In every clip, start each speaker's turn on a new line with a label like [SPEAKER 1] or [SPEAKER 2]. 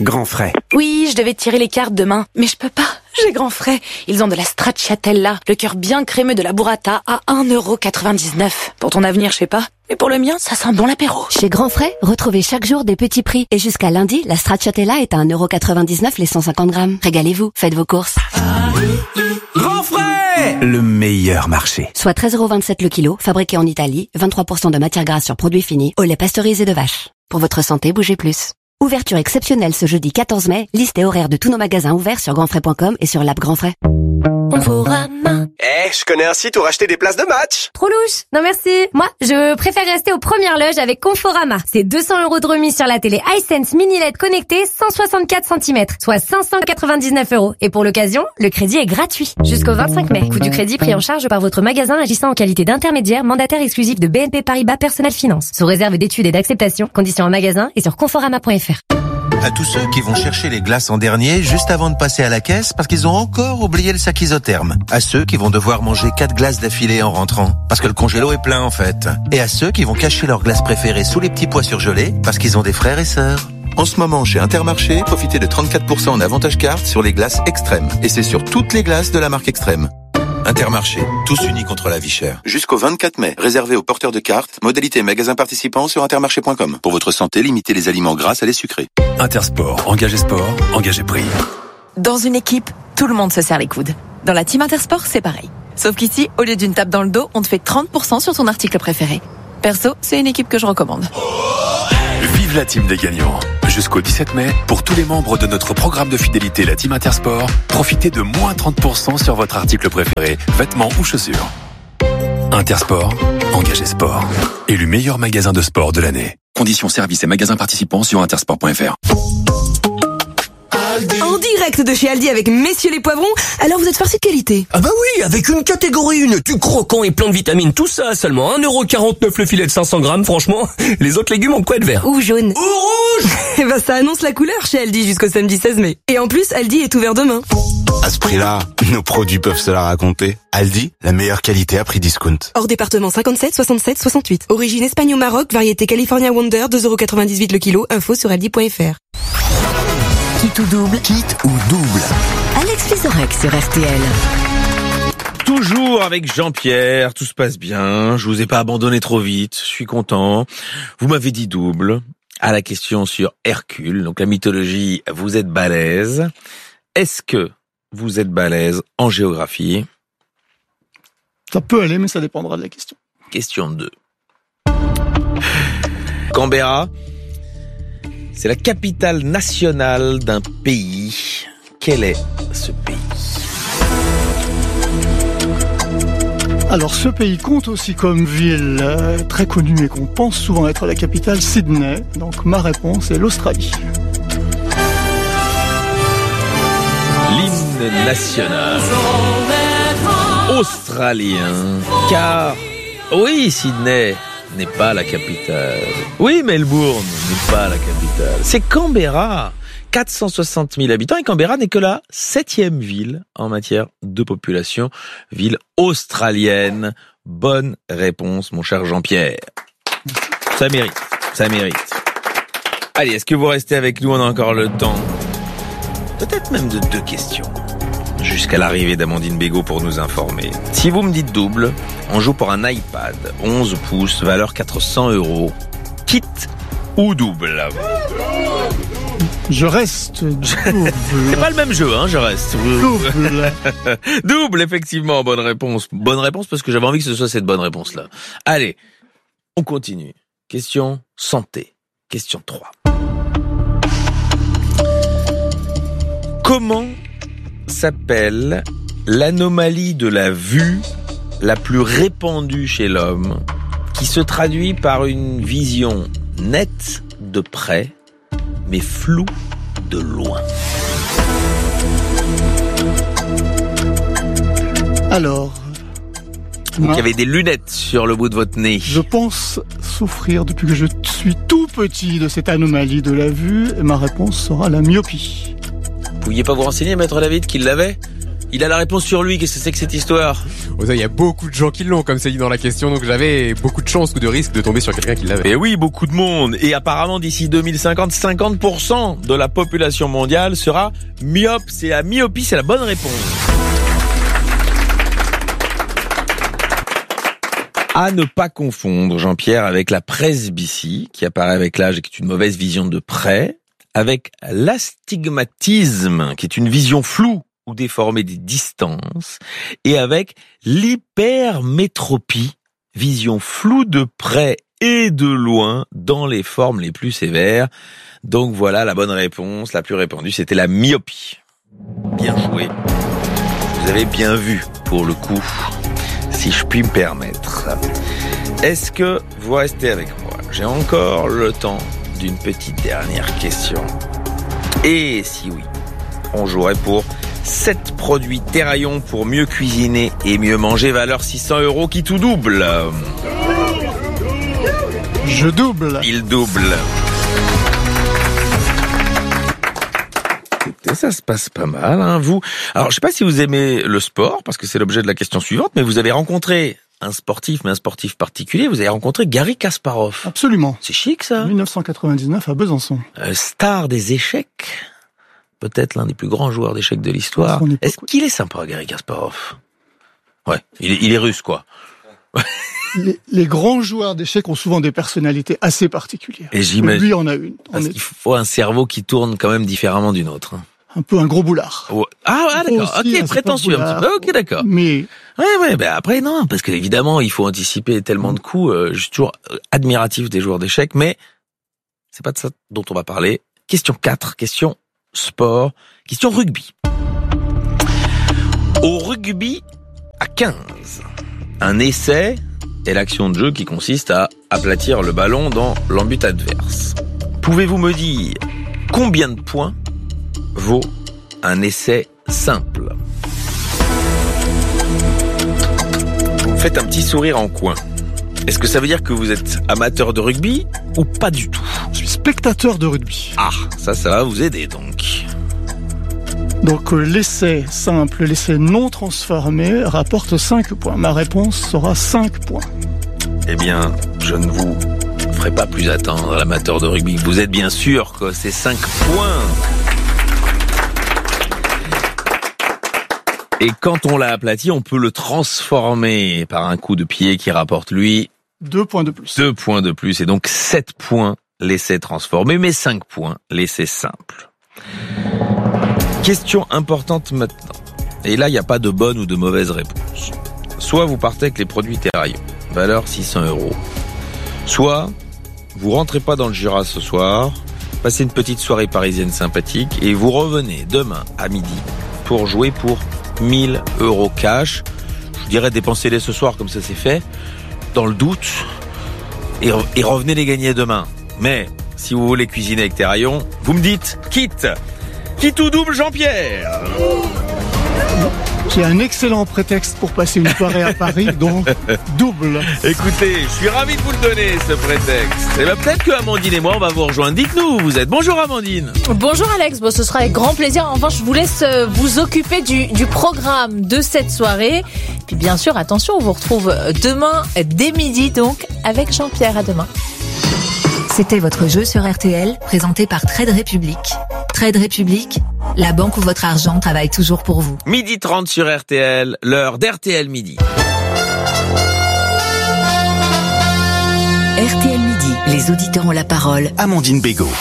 [SPEAKER 1] Grand frais.
[SPEAKER 2] Oui, je devais tirer les cartes demain, mais je peux pas. J'ai grand frais. Ils ont de la stracciatella, le cœur bien crémeux de la burrata à 1,99€. Pour ton avenir, je sais pas. Mais pour le mien, ça sent bon l'apéro.
[SPEAKER 3] Chez Grand Frais, retrouvez chaque jour des petits prix. Et jusqu'à lundi, la stracciatella est à 1,99€ les 150 grammes. Régalez-vous, faites vos courses.
[SPEAKER 1] Grand frais, le meilleur marché.
[SPEAKER 3] Soit 13,27€ le kilo, fabriqué en Italie, 23% de matière grasse sur produit fini, au lait pasteurisé de vache. Pour votre santé, bougez plus. Ouverture exceptionnelle ce jeudi 14 mai. Liste et horaire de tous nos magasins ouverts sur grandfrais.com et sur l'app Grand Frais.
[SPEAKER 4] Conforama.
[SPEAKER 5] Je connais un site où racheter des places de match.
[SPEAKER 4] Trop louche. Non merci. Moi, je préfère rester aux premières loges avec Conforama. C'est 200€ de remise sur la télé iSense Mini LED connectée 164 cm, soit 599€. Et pour l'occasion, le crédit est gratuit. Jusqu'au 25 mai. Coût du crédit pris en charge par votre magasin agissant en qualité d'intermédiaire mandataire exclusif de BNP Paribas Personnel Finance. Sous réserve d'études et d'acceptation. Conditions en magasin et sur conforama.fr.
[SPEAKER 6] À tous ceux qui vont chercher les glaces en dernier juste avant de passer à la caisse parce qu'ils ont encore oublié le sac isotherme. À ceux qui vont devoir manger 4 glaces d'affilée en rentrant parce que le congélo est plein en fait. Et à ceux qui vont cacher leurs glaces préférées sous les petits pois surgelés parce qu'ils ont des frères et sœurs. En ce moment, chez Intermarché, profitez de 34% en avantage carte sur les glaces extrêmes. Et c'est sur toutes les glaces de la marque Extrême. Intermarché, tous unis contre la vie chère. Jusqu'au 24 mai, réservé aux porteurs de cartes, modalité magasin participant sur intermarché.com. Pour votre santé, limitez les aliments gras à les sucrés.
[SPEAKER 1] Intersport, engagez sport, engagez prix.
[SPEAKER 7] Dans une équipe, tout le monde se serre les coudes. Dans la team Intersport, c'est pareil. Sauf qu'ici, au lieu d'une tape dans le dos, on te fait 30% sur ton article préféré. Perso, c'est une équipe que je recommande.
[SPEAKER 1] Vive la team des gagnants. Jusqu'au 17 mai, pour tous les membres de notre programme de fidélité, la Team Intersport, profitez de moins 30% sur votre article préféré, vêtements ou chaussures. Intersport, engagez sport. Élu meilleur magasin de sport de l'année. Conditions services et magasins participants sur intersport.fr.
[SPEAKER 8] En direct de chez Aldi avec Messieurs les Poivrons. Alors vous êtes farci de qualité?
[SPEAKER 9] Ah bah oui, avec une catégorie 1, du croquant et plein de vitamines, tout ça, seulement 1,49€ le filet de 500 grammes, franchement. Les autres légumes ont quoi de vert?
[SPEAKER 3] Ou jaune.
[SPEAKER 9] Ou rouge.
[SPEAKER 8] Eh ben ça annonce la couleur chez Aldi jusqu'au samedi 16 mai. Et en plus, Aldi est ouvert demain.
[SPEAKER 10] À ce prix-là, nos produits peuvent se la raconter. Aldi, la meilleure qualité à prix discount.
[SPEAKER 8] Hors département 57, 67, 68. Origine Espagne au Maroc, variété California Wonder, 2,98€ le kilo. Info sur aldi.fr.
[SPEAKER 3] Quitte ou double.
[SPEAKER 10] Quitte ou double.
[SPEAKER 3] Alex Vizorek sur RTL.
[SPEAKER 11] Toujours avec Jean-Pierre, tout se passe bien, je vous ai pas abandonné trop vite, je suis content. Vous m'avez dit double à la question sur Hercule, donc la mythologie, vous êtes balèze. Est-ce que vous êtes balèze en géographie?
[SPEAKER 12] Ça peut aller, mais ça dépendra de la question.
[SPEAKER 11] Question 2. Canberra, c'est la capitale nationale d'un pays. Quel est ce pays?
[SPEAKER 12] Alors ce pays compte aussi comme ville très connue et qu'on pense souvent être la capitale, Sydney. Donc ma réponse est l'Australie.
[SPEAKER 11] L'hymne national australien. Car, oui, Sydney n'est pas la capitale. Oui, Melbourne n'est pas la capitale. C'est Canberra. 460 000 habitants et Canberra n'est que la 7e ville en matière de population, ville australienne. Bonne réponse, mon cher Jean-Pierre. Ça mérite, ça mérite. Allez, est-ce que vous restez avec nous? On a encore le temps. Peut-être même de 2 questions. Jusqu'à l'arrivée d'Amandine Bégaud pour nous informer. Si vous me dites double, on joue pour un iPad 11 pouces, valeur 400€. Kit ou double?
[SPEAKER 12] Je reste double.
[SPEAKER 11] C'est pas le même jeu, hein, je reste.
[SPEAKER 12] Double.
[SPEAKER 11] Double, effectivement, bonne réponse. Bonne réponse parce que j'avais envie que ce soit cette bonne réponse-là. Allez, on continue. Question santé. Question 3. Comment s'appelle l'anomalie de la vue la plus répandue chez l'homme, qui se traduit par une vision nette de près, mais floue de loin?
[SPEAKER 12] Alors,
[SPEAKER 11] vous qui avez des lunettes sur le bout de votre nez.
[SPEAKER 12] Je pense souffrir depuis que je suis tout petit de cette anomalie de la vue, et ma réponse sera la myopie.
[SPEAKER 11] Vous pouviez pas vous renseigner, maître David, qu'il l'avait? Il a la réponse sur lui, qu'est-ce que c'est que cette histoire?
[SPEAKER 13] Il y a beaucoup de gens qui l'ont, comme c'est dit dans la question, donc j'avais beaucoup de chance ou de risque de tomber sur quelqu'un qui l'avait.
[SPEAKER 11] Et oui, beaucoup de monde. Et apparemment, d'ici 2050, 50% de la population mondiale sera myope. C'est la myopie, c'est la bonne réponse. À ne pas confondre, Jean-Pierre, avec la presbytie, qui apparaît avec l'âge et qui est une mauvaise vision de près, avec l'astigmatisme, qui est une vision floue ou déformée des distances, et avec l'hypermétropie, vision floue de près et de loin dans les formes les plus sévères. Donc voilà la bonne réponse, la plus répandue, c'était la myopie. Bien joué. Vous avez bien vu, pour le coup, si je puis me permettre. Est-ce que vous restez avec moi? J'ai encore le temps d'une petite dernière question. Et si oui, on jouerait pour 7 produits Terraillon pour mieux cuisiner et mieux manger, valeur 600 €, qui tout double.
[SPEAKER 12] Je double.
[SPEAKER 11] Il double. Écoutez, ça se passe pas mal, hein, vous. Alors, je sais pas si vous aimez le sport, parce que c'est l'objet de la question suivante, mais vous avez rencontré un sportif, mais un sportif particulier. Vous avez rencontré Garry Kasparov.
[SPEAKER 12] Absolument.
[SPEAKER 11] C'est chic, ça.
[SPEAKER 12] 1999 à Besançon.
[SPEAKER 11] Star des échecs. Peut-être l'un des plus grands joueurs d'échecs de l'histoire. Est-ce qu'il est sympa, Garry Kasparov? Ouais, il est russe, quoi.
[SPEAKER 12] Les grands joueurs d'échecs ont souvent des personnalités assez particulières.
[SPEAKER 11] Et j'imagine.
[SPEAKER 12] Lui en a une.
[SPEAKER 11] Parce qu'il faut un cerveau qui tourne quand même différemment d'une autre.
[SPEAKER 12] Un peu un gros boulard.
[SPEAKER 11] Ouais. Ah, d'accord. Ok, prétentieux un petit peu. Ok, d'accord.
[SPEAKER 12] Mais.
[SPEAKER 11] Ouais, ben après, non, parce que évidemment, il faut anticiper tellement de coups. Je suis toujours admiratif des joueurs d'échecs, mais c'est pas de ça dont on va parler. Question 4, question sport, question rugby. Au rugby à 15, un essai est l'action de jeu qui consiste à aplatir le ballon dans l'embut adverse. Pouvez-vous me dire combien de points vaut un essai simple? Vous me faites un petit sourire en coin. Est-ce que ça veut dire que vous êtes amateur de rugby ou pas du tout?
[SPEAKER 12] Je suis spectateur de rugby.
[SPEAKER 11] Ah, ça va vous aider donc.
[SPEAKER 12] Donc l'essai simple, l'essai non transformé rapporte 5 points. Ma réponse sera 5 points.
[SPEAKER 11] Eh bien, je ne vous ferai pas plus attendre, l'amateur de rugby. Vous êtes bien sûr que c'est 5 points. Et quand on l'a aplati, on peut le transformer par un coup de pied qui rapporte, lui,
[SPEAKER 12] 2 points de plus.
[SPEAKER 11] 2 points de plus. Et donc 7 points l'essai transformé, mais 5 points l'essai simple. Question importante maintenant. Et là, il n'y a pas de bonne ou de mauvaise réponse. Soit vous partez avec les produits Terraillon, valeur 600 €. Soit vous rentrez pas dans le Jura ce soir, passez une petite soirée parisienne sympathique et vous revenez demain à midi pour jouer pour 1000 € cash. Je vous dirais dépensez-les ce soir comme ça c'est fait, dans le doute, et revenez les gagner demain. Mais si vous voulez cuisiner avec Terraillon, vous me dites quitte. Quitte ou double, Jean-Pierre?
[SPEAKER 12] J'ai un excellent prétexte pour passer une soirée à Paris, donc double.
[SPEAKER 11] Écoutez, je suis ravi de vous le donner, ce prétexte. Et bien peut-être que Amandine et moi, on va vous rejoindre. Dites-nous où vous êtes. Bonjour Amandine.
[SPEAKER 14] Bonjour Alex, bon, ce sera avec grand plaisir. Enfin, je vous laisse vous occuper du programme de cette soirée. Puis bien sûr, attention, on vous retrouve demain dès midi, donc avec Jean-Pierre. À demain.
[SPEAKER 15] C'était votre jeu sur RTL, présenté par Trade Republic. Trade Republic, la banque où votre argent travaille toujours pour vous.
[SPEAKER 11] 12h30 sur RTL, l'heure d'RTL Midi.
[SPEAKER 15] RTL Midi, les auditeurs ont la parole.
[SPEAKER 10] Amandine Bégaud.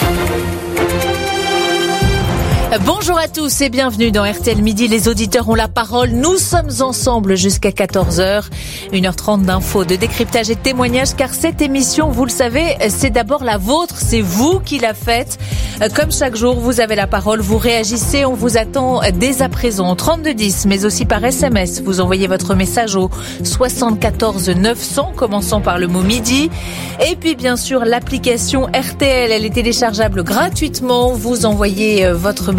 [SPEAKER 14] Bonjour à tous et bienvenue dans RTL Midi. Les auditeurs ont la parole. Nous sommes ensemble jusqu'à 14h. 1h30 d'infos, de décryptage et de témoignages, car cette émission, vous le savez, c'est d'abord la vôtre. C'est vous qui la faites. Comme chaque jour, vous avez la parole. Vous réagissez. On vous attend dès à présent. 3210, mais aussi par SMS. Vous envoyez votre message au 74 900, commençant par le mot midi. Et puis, bien sûr, l'application RTL, elle est téléchargeable gratuitement. Vous envoyez votre message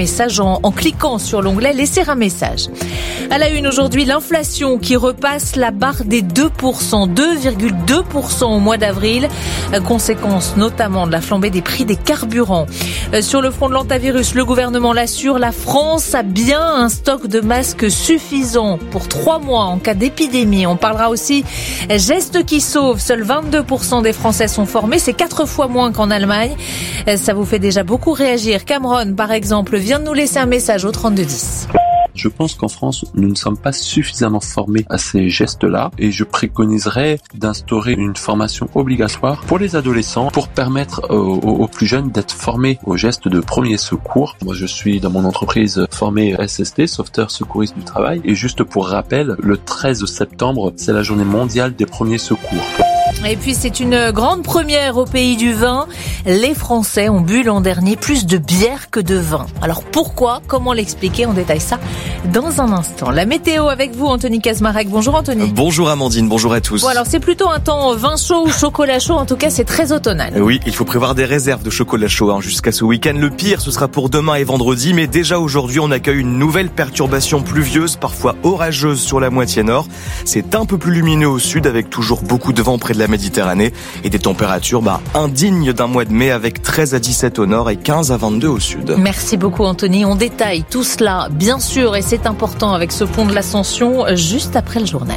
[SPEAKER 14] message en cliquant sur l'onglet « Laisser un message ». À la une aujourd'hui, l'inflation qui repasse la barre des 2%, 2,2% au mois d'avril, conséquence notamment de la flambée des prix des carburants. Sur le front de l'antivirus, le gouvernement l'assure, la France a bien un stock de masques suffisant pour 3 mois en cas d'épidémie. On parlera aussi gestes qui sauvent. Seuls 22% des Français sont formés, c'est 4 fois moins qu'en Allemagne. Ça vous fait déjà beaucoup réagir. Cameron, par exemple, vient de nous laisser un message au 3210.
[SPEAKER 16] Je pense qu'en France, nous ne sommes pas suffisamment formés à ces gestes-là et je préconiserais d'instaurer une formation obligatoire pour les adolescents pour permettre aux plus jeunes d'être formés aux gestes de premier secours. Moi, je suis dans mon entreprise formé SST, sauveteur secouriste du travail, et juste pour rappel, le 13 septembre, c'est la journée mondiale des premiers secours.
[SPEAKER 14] Et puis c'est une grande première au pays du vin. Les Français ont bu l'an dernier plus de bière que de vin. Alors pourquoi ? Comment l'expliquer ? On détaille ça dans un instant. La météo avec vous, Anthony Kazmarek. Bonjour Anthony.
[SPEAKER 17] Bonjour Amandine, bonjour à tous.
[SPEAKER 14] Bon, alors c'est plutôt un temps vin chaud ou chocolat chaud. En tout cas, c'est très automnal.
[SPEAKER 17] Oui, il faut prévoir des réserves de chocolat chaud jusqu'à ce week-end. Le pire, ce sera pour demain et vendredi. Mais déjà aujourd'hui, on accueille une nouvelle perturbation pluvieuse, parfois orageuse sur la moitié nord. C'est un peu plus lumineux au sud avec toujours beaucoup de vent près de la Méditerranée et des températures indignes d'un mois de mai avec 13 à 17 au nord et 15 à 22 au sud.
[SPEAKER 14] Merci beaucoup Anthony. On détaille tout cela, bien sûr, et c'est important avec ce pont de l'Ascension juste après le journal.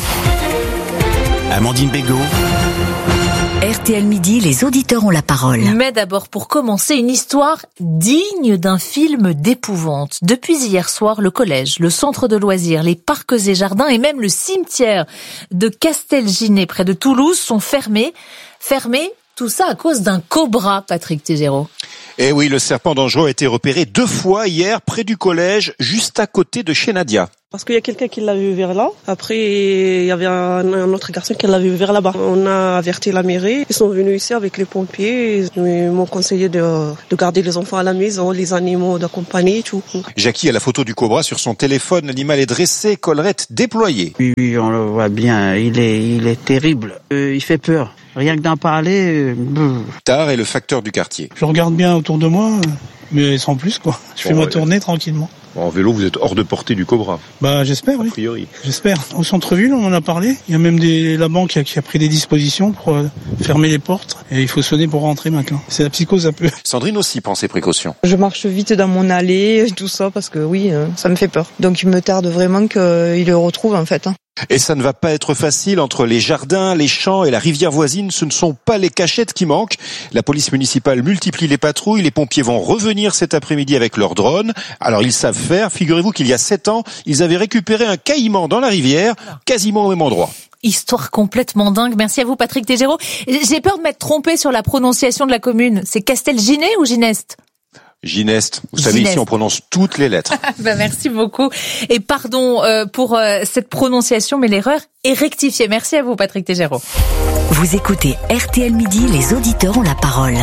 [SPEAKER 10] Amandine Bégaud.
[SPEAKER 18] RTL Midi, les auditeurs ont la parole.
[SPEAKER 14] Mais d'abord, pour commencer, une histoire digne d'un film d'épouvante. Depuis hier soir, le collège, le centre de loisirs, les parcs et jardins et même le cimetière de Castelginet près de Toulouse sont fermés. Fermés, tout ça à cause d'un cobra, Patrick Tégéraud.
[SPEAKER 19] Eh oui, le serpent dangereux a été repéré 2 fois hier près du collège, juste à côté de chez Nadia.
[SPEAKER 20] Parce qu'il y a quelqu'un qui l'a vu vers là. Après, il y avait un autre garçon qui l'a vu vers là-bas. On a averti la mairie. Ils sont venus ici avec les pompiers. Ils m'ont conseillé de garder les enfants à la maison, les animaux de compagnie et tout.
[SPEAKER 19] Jackie a la photo du cobra sur son téléphone. L'animal est dressé, collerette déployée.
[SPEAKER 21] Oui, on le voit bien. Il est terrible. Il fait peur. Rien que d'en parler.
[SPEAKER 19] Tard est le facteur du quartier.
[SPEAKER 12] Je regarde bien autour de moi, mais sans plus quoi. Je fais ma tournée tranquillement.
[SPEAKER 22] En vélo, vous êtes hors de portée du cobra.
[SPEAKER 12] J'espère, oui.
[SPEAKER 22] A priori.
[SPEAKER 12] J'espère. Au centre-ville, on en a parlé. Il y a même la banque qui a pris des dispositions pour fermer les portes. Et il faut sonner pour rentrer maintenant. C'est la psychose un peu.
[SPEAKER 19] Sandrine aussi prend ses précautions.
[SPEAKER 23] Je marche vite dans mon allée, tout ça, parce que oui, ça me fait peur. Donc il me tarde vraiment qu'il le retrouve en fait.
[SPEAKER 19] Et ça ne va pas être facile entre les jardins, les champs et la rivière voisine. Ce ne sont pas les cachettes qui manquent. La police municipale multiplie les patrouilles. Les pompiers vont revenir cet après-midi avec leurs drones. Alors ils savent faire. Figurez-vous qu'il y a 7 ans, ils avaient récupéré un caïman dans la rivière, quasiment au même endroit.
[SPEAKER 14] Histoire complètement dingue. Merci à vous Patrick Tégéraud. J'ai peur de m'être trompé sur la prononciation de la commune. C'est Castelginet ou Gineste ?
[SPEAKER 19] Gineste. Vous savez, ici, on prononce toutes les lettres.
[SPEAKER 14] Merci beaucoup. Et pardon pour cette prononciation, mais l'erreur est rectifiée. Merci à vous, Patrick Tégéraud.
[SPEAKER 18] Vous écoutez RTL Midi, les auditeurs ont la parole.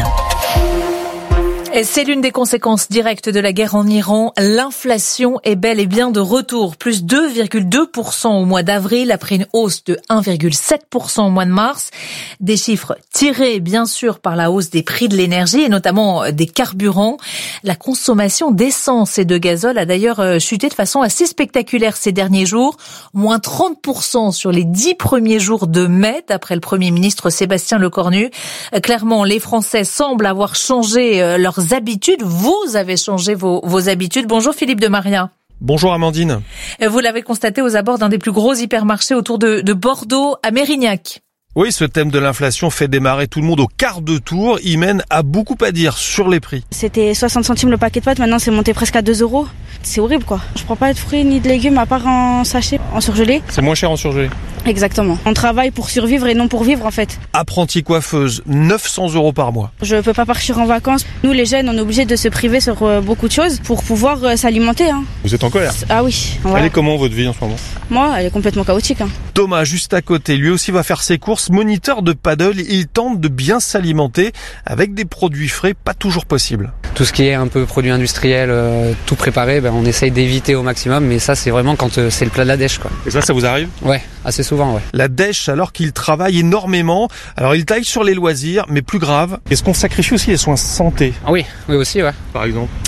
[SPEAKER 14] C'est l'une des conséquences directes de la guerre en Iran. L'inflation est bel et bien de retour. Plus 2,2% au mois d'avril après une hausse de 1,7% au mois de mars. Des chiffres tirés bien sûr par la hausse des prix de l'énergie et notamment des carburants. La consommation d'essence et de gazole a d'ailleurs chuté de façon assez spectaculaire ces derniers jours. Moins 30% sur les 10 premiers jours de mai d'après le Premier ministre Sébastien Lecornu. Clairement, les Français semblent avoir changé leurs habitudes. Vous avez changé vos habitudes. Bonjour Philippe de Maria.
[SPEAKER 24] Bonjour Amandine.
[SPEAKER 14] Vous l'avez constaté aux abords d'un des plus gros hypermarchés autour de Bordeaux, à Mérignac.
[SPEAKER 24] Oui, ce thème de l'inflation fait démarrer tout le monde au quart de tour. Il mène à beaucoup à dire sur les prix.
[SPEAKER 25] C'était 60 centimes le paquet de pâtes, maintenant c'est monté presque à 2 €. C'est horrible quoi. Je prends pas de fruits ni de légumes à part en sachet, en surgelé.
[SPEAKER 24] C'est moins cher en surgelé.
[SPEAKER 25] Exactement. On travaille pour survivre et non pour vivre en fait.
[SPEAKER 24] Apprentie coiffeuse, 900 € par mois.
[SPEAKER 25] Je peux pas partir en vacances. Nous les jeunes, on est obligés de se priver sur beaucoup de choses pour pouvoir s'alimenter.
[SPEAKER 24] Vous êtes en colère ?
[SPEAKER 25] Ah oui.
[SPEAKER 24] Voilà. Elle est comment votre vie en ce moment ?
[SPEAKER 25] Moi, elle est complètement chaotique.
[SPEAKER 24] Thomas, juste à côté, lui aussi va faire ses courses. Moniteur de paddle, il tente de bien s'alimenter avec des produits frais, pas toujours possible.
[SPEAKER 26] Tout ce qui est un peu produit industriel, tout préparé, on essaye d'éviter au maximum, mais ça c'est vraiment quand c'est le plat de la dèche quoi.
[SPEAKER 24] Et ça vous arrive ?
[SPEAKER 26] Ouais, assez souvent ouais.
[SPEAKER 24] La dèche alors qu'il travaille énormément, alors il taille sur les loisirs, mais plus grave, est-ce qu'on sacrifie aussi les soins santé ?
[SPEAKER 26] Oui aussi ouais.
[SPEAKER 24] Par exemple ?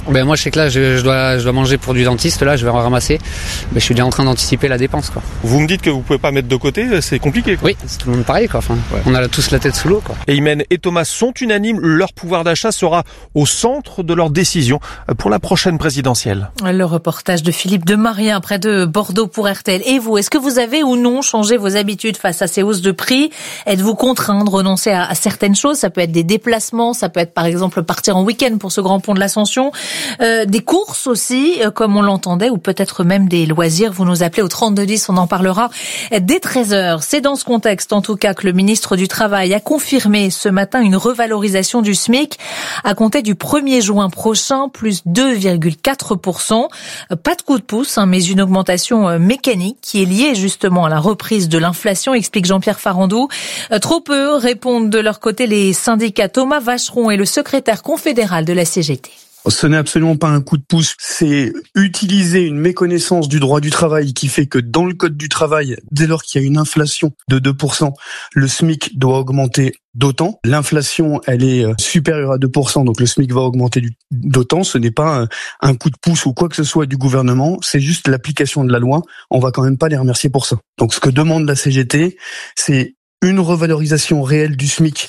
[SPEAKER 26] Moi, je sais que là, je dois manger pour du dentiste. Là, je vais en ramasser. Mais je suis déjà en train d'anticiper la dépense, quoi.
[SPEAKER 24] Vous me dites que vous pouvez pas mettre de côté, c'est compliqué, quoi.
[SPEAKER 26] Oui, c'est tout le monde pareil, quoi. Enfin, on a tous la tête sous l'eau, quoi.
[SPEAKER 24] Et Imen et Thomas sont unanimes. Leur pouvoir d'achat sera au centre de leur décision pour la prochaine présidentielle.
[SPEAKER 14] Le reportage de Philippe de Marien près de Bordeaux pour RTL. Et vous, est-ce que vous avez ou non changé vos habitudes face à ces hausses de prix? Êtes-vous contraint de renoncer à certaines choses? Ça peut être des déplacements, ça peut être par exemple partir en week-end pour ce grand pont de l'Ascension, des courses aussi, comme on l'entendait, ou peut-être même des loisirs. Vous nous appelez au 3210, on en parlera dès 13h. C'est dans ce contexte, en tout cas, que le ministre du Travail a confirmé ce matin une revalorisation du SMIC à compter du 1er juin prochain, plus 2,4%. Pas de coup de pouce, mais une augmentation mécanique qui est liée justement à la reprise de l'inflation, explique Jean-Pierre Farandou. Trop peu, répondent de leur côté les syndicats. Thomas Vacheron est le secrétaire confédéral de la CGT.
[SPEAKER 1] Ce n'est absolument pas un coup de pouce, c'est utiliser une méconnaissance du droit du travail qui fait que dans le code du travail, dès lors qu'il y a une inflation de 2%, le SMIC doit augmenter d'autant. L'inflation, elle est supérieure à 2%, donc le SMIC va augmenter d'autant. Ce n'est pas un coup de pouce ou quoi que ce soit du gouvernement, c'est juste l'application de la loi. On va quand même pas les remercier pour ça. Donc ce que demande la CGT, c'est une revalorisation réelle du SMIC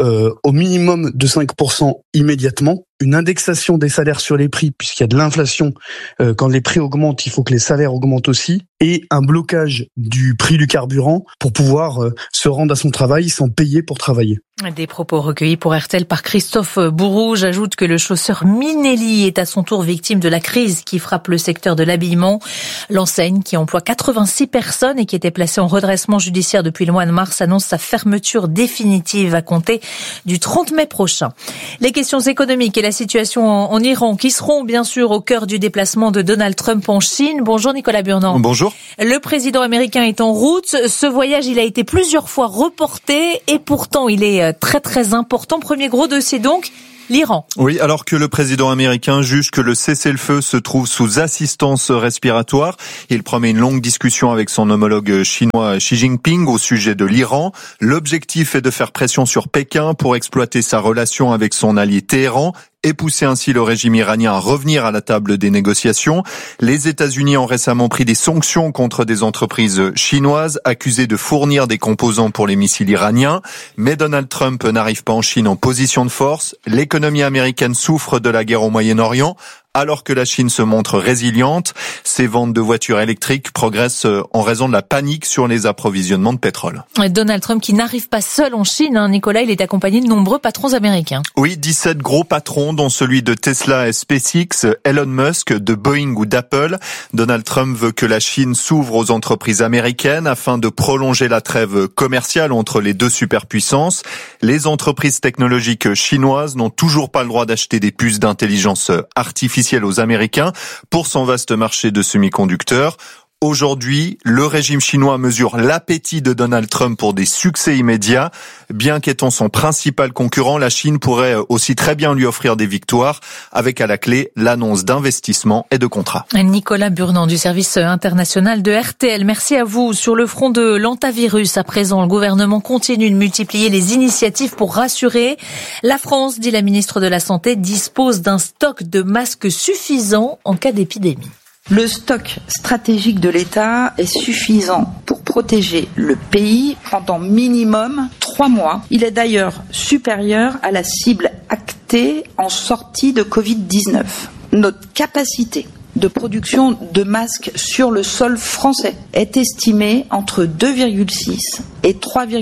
[SPEAKER 1] au minimum de 5% immédiatement, une indexation des salaires sur les prix puisqu'il y a de l'inflation. Quand les prix augmentent, il faut que les salaires augmentent aussi, et un blocage du prix du carburant pour pouvoir se rendre à son travail sans payer pour travailler.
[SPEAKER 14] Des propos recueillis pour RTL par Christophe Bourroux. J'ajoute que le chausseur Minelli est à son tour victime de la crise qui frappe le secteur de l'habillement. L'enseigne, qui emploie 86 personnes et qui était placée en redressement judiciaire depuis le mois de mars, annonce sa fermeture définitive à compter du 30 mai prochain. Les questions économiques et la situation en Iran qui seront bien sûr au cœur du déplacement de Donald Trump en Chine. Bonjour Nicolas Burnand.
[SPEAKER 2] Bonjour.
[SPEAKER 14] Le président américain est en route. Ce voyage, il a été plusieurs fois reporté et pourtant il est très très important. Premier gros dossier donc, l'Iran.
[SPEAKER 2] Oui, alors que le président américain juge que le cessez-le-feu se trouve sous assistance respiratoire, il promet une longue discussion avec son homologue chinois Xi Jinping au sujet de l'Iran. L'objectif est de faire pression sur Pékin pour exploiter sa relation avec son allié Téhéran et pousser ainsi le régime iranien à revenir à la table des négociations. Les États-Unis ont récemment pris des sanctions contre des entreprises chinoises accusées de fournir des composants pour les missiles iraniens. Mais Donald Trump n'arrive pas en Chine en position de force. L'économie américaine souffre de la guerre au Moyen-Orient, alors que la Chine se montre résiliente. Ses ventes de voitures électriques progressent en raison de la panique sur les approvisionnements de pétrole.
[SPEAKER 14] Donald Trump qui n'arrive pas seul en Chine, Nicolas, il est accompagné de nombreux patrons américains.
[SPEAKER 2] Oui, 17 gros patrons, dont celui de Tesla et SpaceX, Elon Musk, de Boeing ou d'Apple. Donald Trump veut que la Chine s'ouvre aux entreprises américaines afin de prolonger la trêve commerciale entre les deux superpuissances. Les entreprises technologiques chinoises n'ont toujours pas le droit d'acheter des puces d'intelligence artificielle aux Américains pour son vaste marché de semi-conducteurs. Aujourd'hui, le régime chinois mesure l'appétit de Donald Trump pour des succès immédiats. Bien qu'étant son principal concurrent, la Chine pourrait aussi très bien lui offrir des victoires, avec à la clé l'annonce d'investissements et de contrats.
[SPEAKER 14] Nicolas Burnand du service international de RTL, merci à vous. Sur le front de l'antavirus, à présent, le gouvernement continue de multiplier les initiatives pour rassurer. La France, dit la ministre de la Santé, dispose d'un stock de masques suffisant en cas d'épidémie.
[SPEAKER 4] Le stock stratégique de l'État est suffisant pour protéger le pays pendant minimum 3 mois. Il est d'ailleurs supérieur à la cible actée en sortie de Covid-19. Notre capacité de production de masques sur le sol français est estimée entre 2,6 et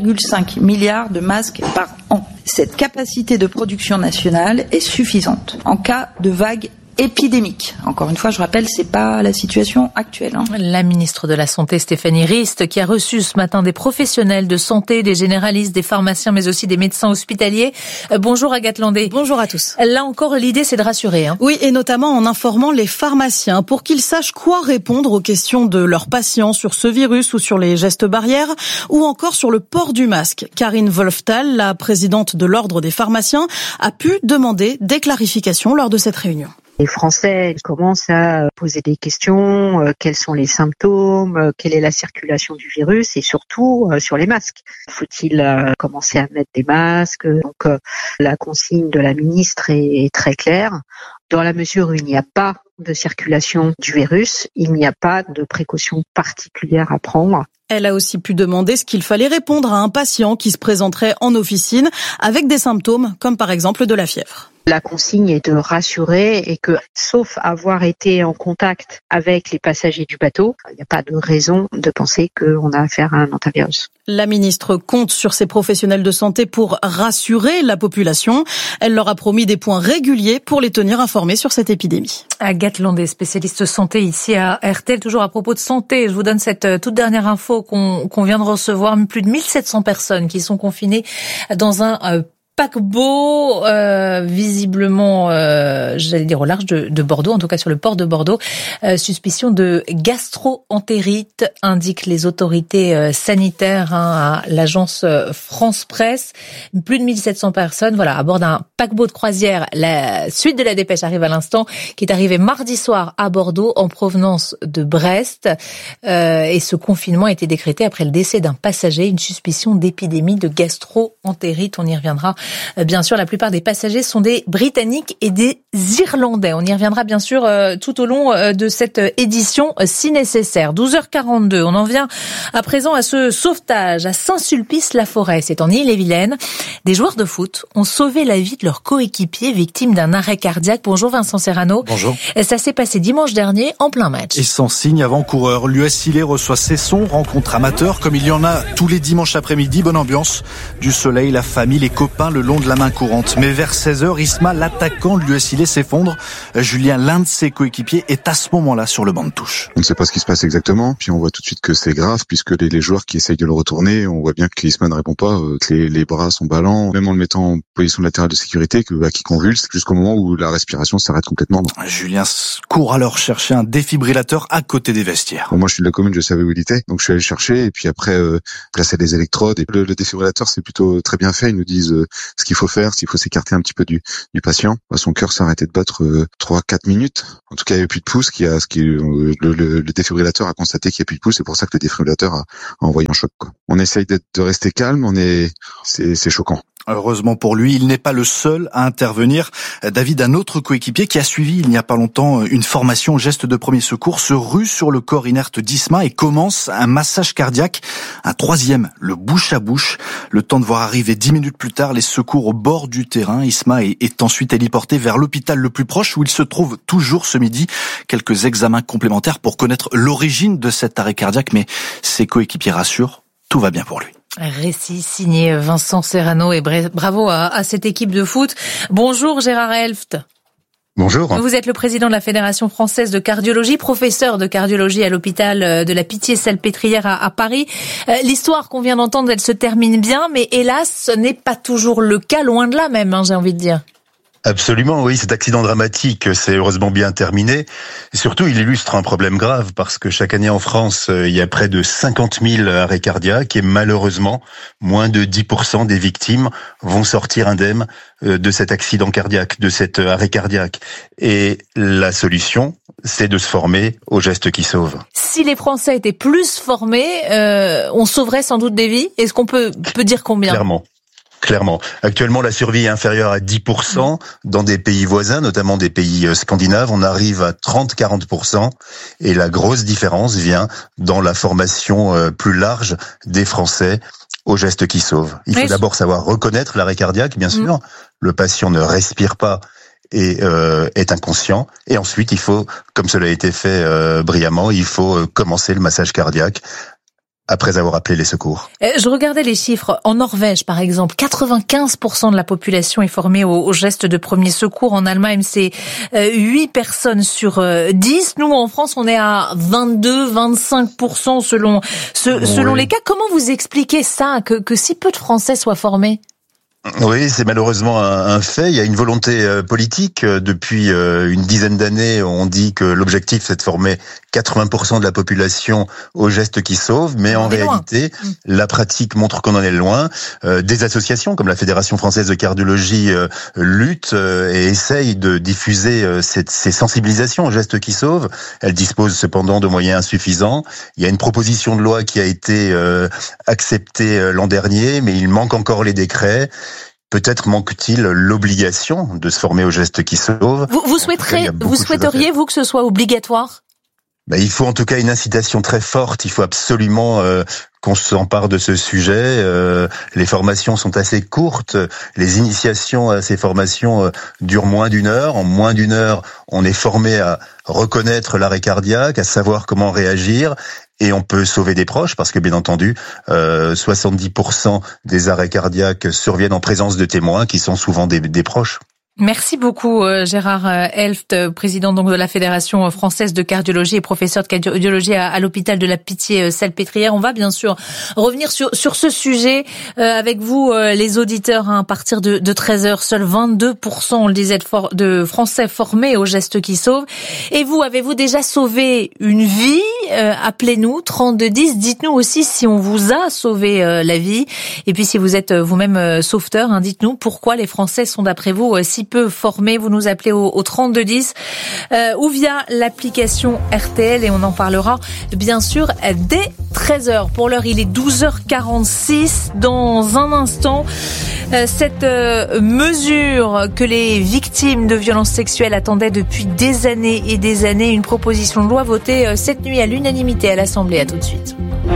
[SPEAKER 4] 3,5 milliards de masques par an. Cette capacité de production nationale est suffisante en cas de vague épidémique. Encore une fois, je rappelle, c'est pas la situation actuelle.
[SPEAKER 14] La ministre de la Santé, Stéphanie Rist, qui a reçu ce matin des professionnels de santé, des généralistes, des pharmaciens, mais aussi des médecins hospitaliers. Bonjour Agathe Landé.
[SPEAKER 5] Bonjour à tous.
[SPEAKER 14] Là encore, l'idée, c'est de rassurer.
[SPEAKER 5] Oui, et notamment en informant les pharmaciens pour qu'ils sachent quoi répondre aux questions de leurs patients sur ce virus ou sur les gestes barrières ou encore sur le port du masque. Karine Wolftal, la présidente de l'Ordre des pharmaciens, a pu demander des clarifications lors de cette réunion.
[SPEAKER 6] Les Français commencent à poser des questions, quels sont les symptômes, quelle est la circulation du virus et surtout sur les masques. Faut-il commencer à mettre des masques? Donc la consigne de la ministre est très claire. Dans la mesure où il n'y a pas de circulation du virus, il n'y a pas de précautions particulières à prendre.
[SPEAKER 5] Elle a aussi pu demander ce qu'il fallait répondre à un patient qui se présenterait en officine avec des symptômes comme par exemple de la fièvre.
[SPEAKER 6] La consigne est de rassurer et que, sauf avoir été en contact avec les passagers du bateau, il n'y a pas de raison de penser qu'on a affaire à un hantavirus.
[SPEAKER 5] La ministre compte sur ces professionnels de santé pour rassurer la population. Elle leur a promis des points réguliers pour les tenir informés sur cette épidémie.
[SPEAKER 14] Agathe Landais, spécialiste santé ici à RTL. Toujours à propos de santé, je vous donne cette toute dernière info qu'on vient de recevoir. Plus de 1700 personnes qui sont confinées dans un paquebot, visiblement, j'allais dire au large de Bordeaux, en tout cas sur le port de Bordeaux. Suspicion de gastro-entérite, indiquent les autorités sanitaires à l'agence France Presse. Plus de 1700 personnes, voilà, à bord d'un paquebot de croisière. La suite de la dépêche arrive à l'instant, qui est arrivée mardi soir à Bordeaux en provenance de Brest. Et ce confinement a été décrété après le décès d'un passager, une suspicion d'épidémie de gastro-entérite. On y reviendra. Bien sûr, la plupart des passagers sont des Britanniques et des Irlandais. On y reviendra bien sûr tout au long de cette édition si nécessaire. 12h42, on en vient à présent à ce sauvetage à Saint-Sulpice-la-Forêt. C'est en Ille-et-Vilaine. Des joueurs de foot ont sauvé la vie de leur coéquipier victime d'un arrêt cardiaque. Bonjour Vincent Serrano.
[SPEAKER 3] Bonjour.
[SPEAKER 14] Ça s'est passé dimanche dernier en plein match.
[SPEAKER 3] Et sans signe avant-coureur, l'US Ille reçoit Cesson, rencontre amateur comme il y en a tous les dimanches après-midi. Bonne ambiance, du soleil, la famille, les copains le long de la main courante. Mais vers 16h, Isma, l'attaquant de l'US Ille, s'effondre. Julien, l'un de ses coéquipiers, est à ce moment-là sur le banc de touche.
[SPEAKER 7] On ne sait pas ce qui se passe exactement, puis on voit tout de suite que c'est grave, puisque les joueurs qui essayent de le retourner, on voit bien que Isma ne répond pas, que les bras sont ballants, même en le mettant en position latérale de sécurité, qui convulse jusqu'au moment où la respiration s'arrête complètement.
[SPEAKER 3] Julien court alors chercher un défibrillateur à côté des vestiaires.
[SPEAKER 7] Bon, moi je suis de la commune, je savais où il était, donc je suis allé le chercher, et puis après placer des électrodes, et le défibrillateur c'est plutôt très bien fait, ils nous disent ce qu'il faut faire, s'il faut s'écarter un petit peu du patient. Son cœur s'est arrêté de battre 3-4 minutes. En tout cas, il n'y a plus de pouce. Le défibrillateur a constaté qu'il n'y a plus de pouce. C'est pour ça que le défibrillateur a envoyé un choc, quoi. On essaye de rester calme. C'est choquant.
[SPEAKER 3] Heureusement pour lui, il n'est pas le seul à intervenir. David, un autre coéquipier qui a suivi il n'y a pas longtemps une formation au geste de premier secours, se rue sur le corps inerte d'Isma et commence un massage cardiaque. Un troisième, le bouche à bouche. Le temps de voir arriver 10 minutes plus tard les secours au bord du terrain. Isma est ensuite héliporté vers l'hôpital le plus proche où il se trouve toujours ce midi. Quelques examens complémentaires pour connaître l'origine de cet arrêt cardiaque, mais ses coéquipiers rassurent, tout va bien pour lui.
[SPEAKER 14] Récit signé Vincent Serrano et bravo à cette équipe de foot. Bonjour Gérard Elft.
[SPEAKER 8] Bonjour.
[SPEAKER 14] Vous êtes le président de la Fédération française de cardiologie, professeur de cardiologie à l'hôpital de la Pitié-Salpêtrière à Paris. L'histoire qu'on vient d'entendre, elle se termine bien, mais hélas, ce n'est pas toujours le cas, loin de là même, j'ai envie de dire.
[SPEAKER 8] Absolument, oui, cet accident dramatique s'est heureusement bien terminé. Et surtout, il illustre un problème grave parce que chaque année en France, il y a près de 50 000 arrêts cardiaques et malheureusement, moins de 10% des victimes vont sortir indemnes de cet accident cardiaque, de cet arrêt cardiaque. Et la solution, c'est de se former aux gestes qui sauvent.
[SPEAKER 14] Si les Français étaient plus formés, on sauverait sans doute des vies. Est-ce qu'on peut dire combien ?
[SPEAKER 8] Clairement. Actuellement, la survie est inférieure à 10%. Dans des pays voisins, notamment des pays scandinaves, on arrive à 30-40%. Et la grosse différence vient dans la formation plus large des Français aux gestes qui sauvent. Il faut d'abord savoir reconnaître l'arrêt cardiaque, bien sûr. Le patient ne respire pas et est inconscient. Et ensuite, il faut, comme cela a été fait brillamment, il faut commencer le massage cardiaque après avoir appelé les secours.
[SPEAKER 14] Je regardais les chiffres. En Norvège, par exemple, 95% de la population est formée aux gestes de premier secours. En Allemagne, c'est 8 personnes sur 10. Nous, en France, on est à 22-25% selon les cas. Comment vous expliquez ça, que si peu de Français soient formés ?
[SPEAKER 8] Oui, c'est malheureusement un fait. Il y a une volonté politique. Depuis une dizaine d'années, on dit que l'objectif, c'est de former 80% de la population aux gestes qui sauvent. Mais en réalité, la pratique montre qu'on en est loin. Des associations comme la Fédération française de cardiologie luttent et essayent de diffuser ces sensibilisations aux gestes qui sauvent. Elles disposent cependant de moyens insuffisants. Il y a une proposition de loi qui a été acceptée l'an dernier, mais il manque encore les décrets. Peut-être manque-t-il l'obligation de se former aux gestes qui sauvent.
[SPEAKER 14] Vous souhaiteriez, vous, que ce soit obligatoire ?
[SPEAKER 8] Il faut en tout cas une incitation très forte. Il faut absolument qu'on s'empare de ce sujet. Les formations sont assez courtes. Les initiations à ces formations durent moins d'une heure. En moins d'une heure, on est formé à reconnaître l'arrêt cardiaque, à savoir comment réagir. Et on peut sauver des proches parce que, bien entendu, 70% des arrêts cardiaques surviennent en présence de témoins qui sont souvent des proches.
[SPEAKER 14] Merci beaucoup Gérard Helft, président donc de la Fédération française de cardiologie et professeur de cardiologie à l'hôpital de la Pitié-Salpêtrière. On va bien sûr revenir sur ce sujet avec vous les auditeurs à partir de 13h. Seuls 22%, on le disait, de Français formés aux gestes qui sauvent. Et vous, avez-vous déjà sauvé une vie ? Appelez-nous 3210. Dites-nous aussi si on vous a sauvé la vie. Et puis si vous êtes vous-même sauveteur, dites-nous pourquoi les Français sont d'après vous si peu formés. Vous nous appelez au 3210 ou via l'application RTL et on en parlera bien sûr dès 13h. Pour l'heure, il est 12h46. Dans un instant, cette mesure que les victimes de violences sexuelles attendaient depuis des années et des années, une proposition de loi votée cette nuit à l'unanimité à l'Assemblée. À tout de suite.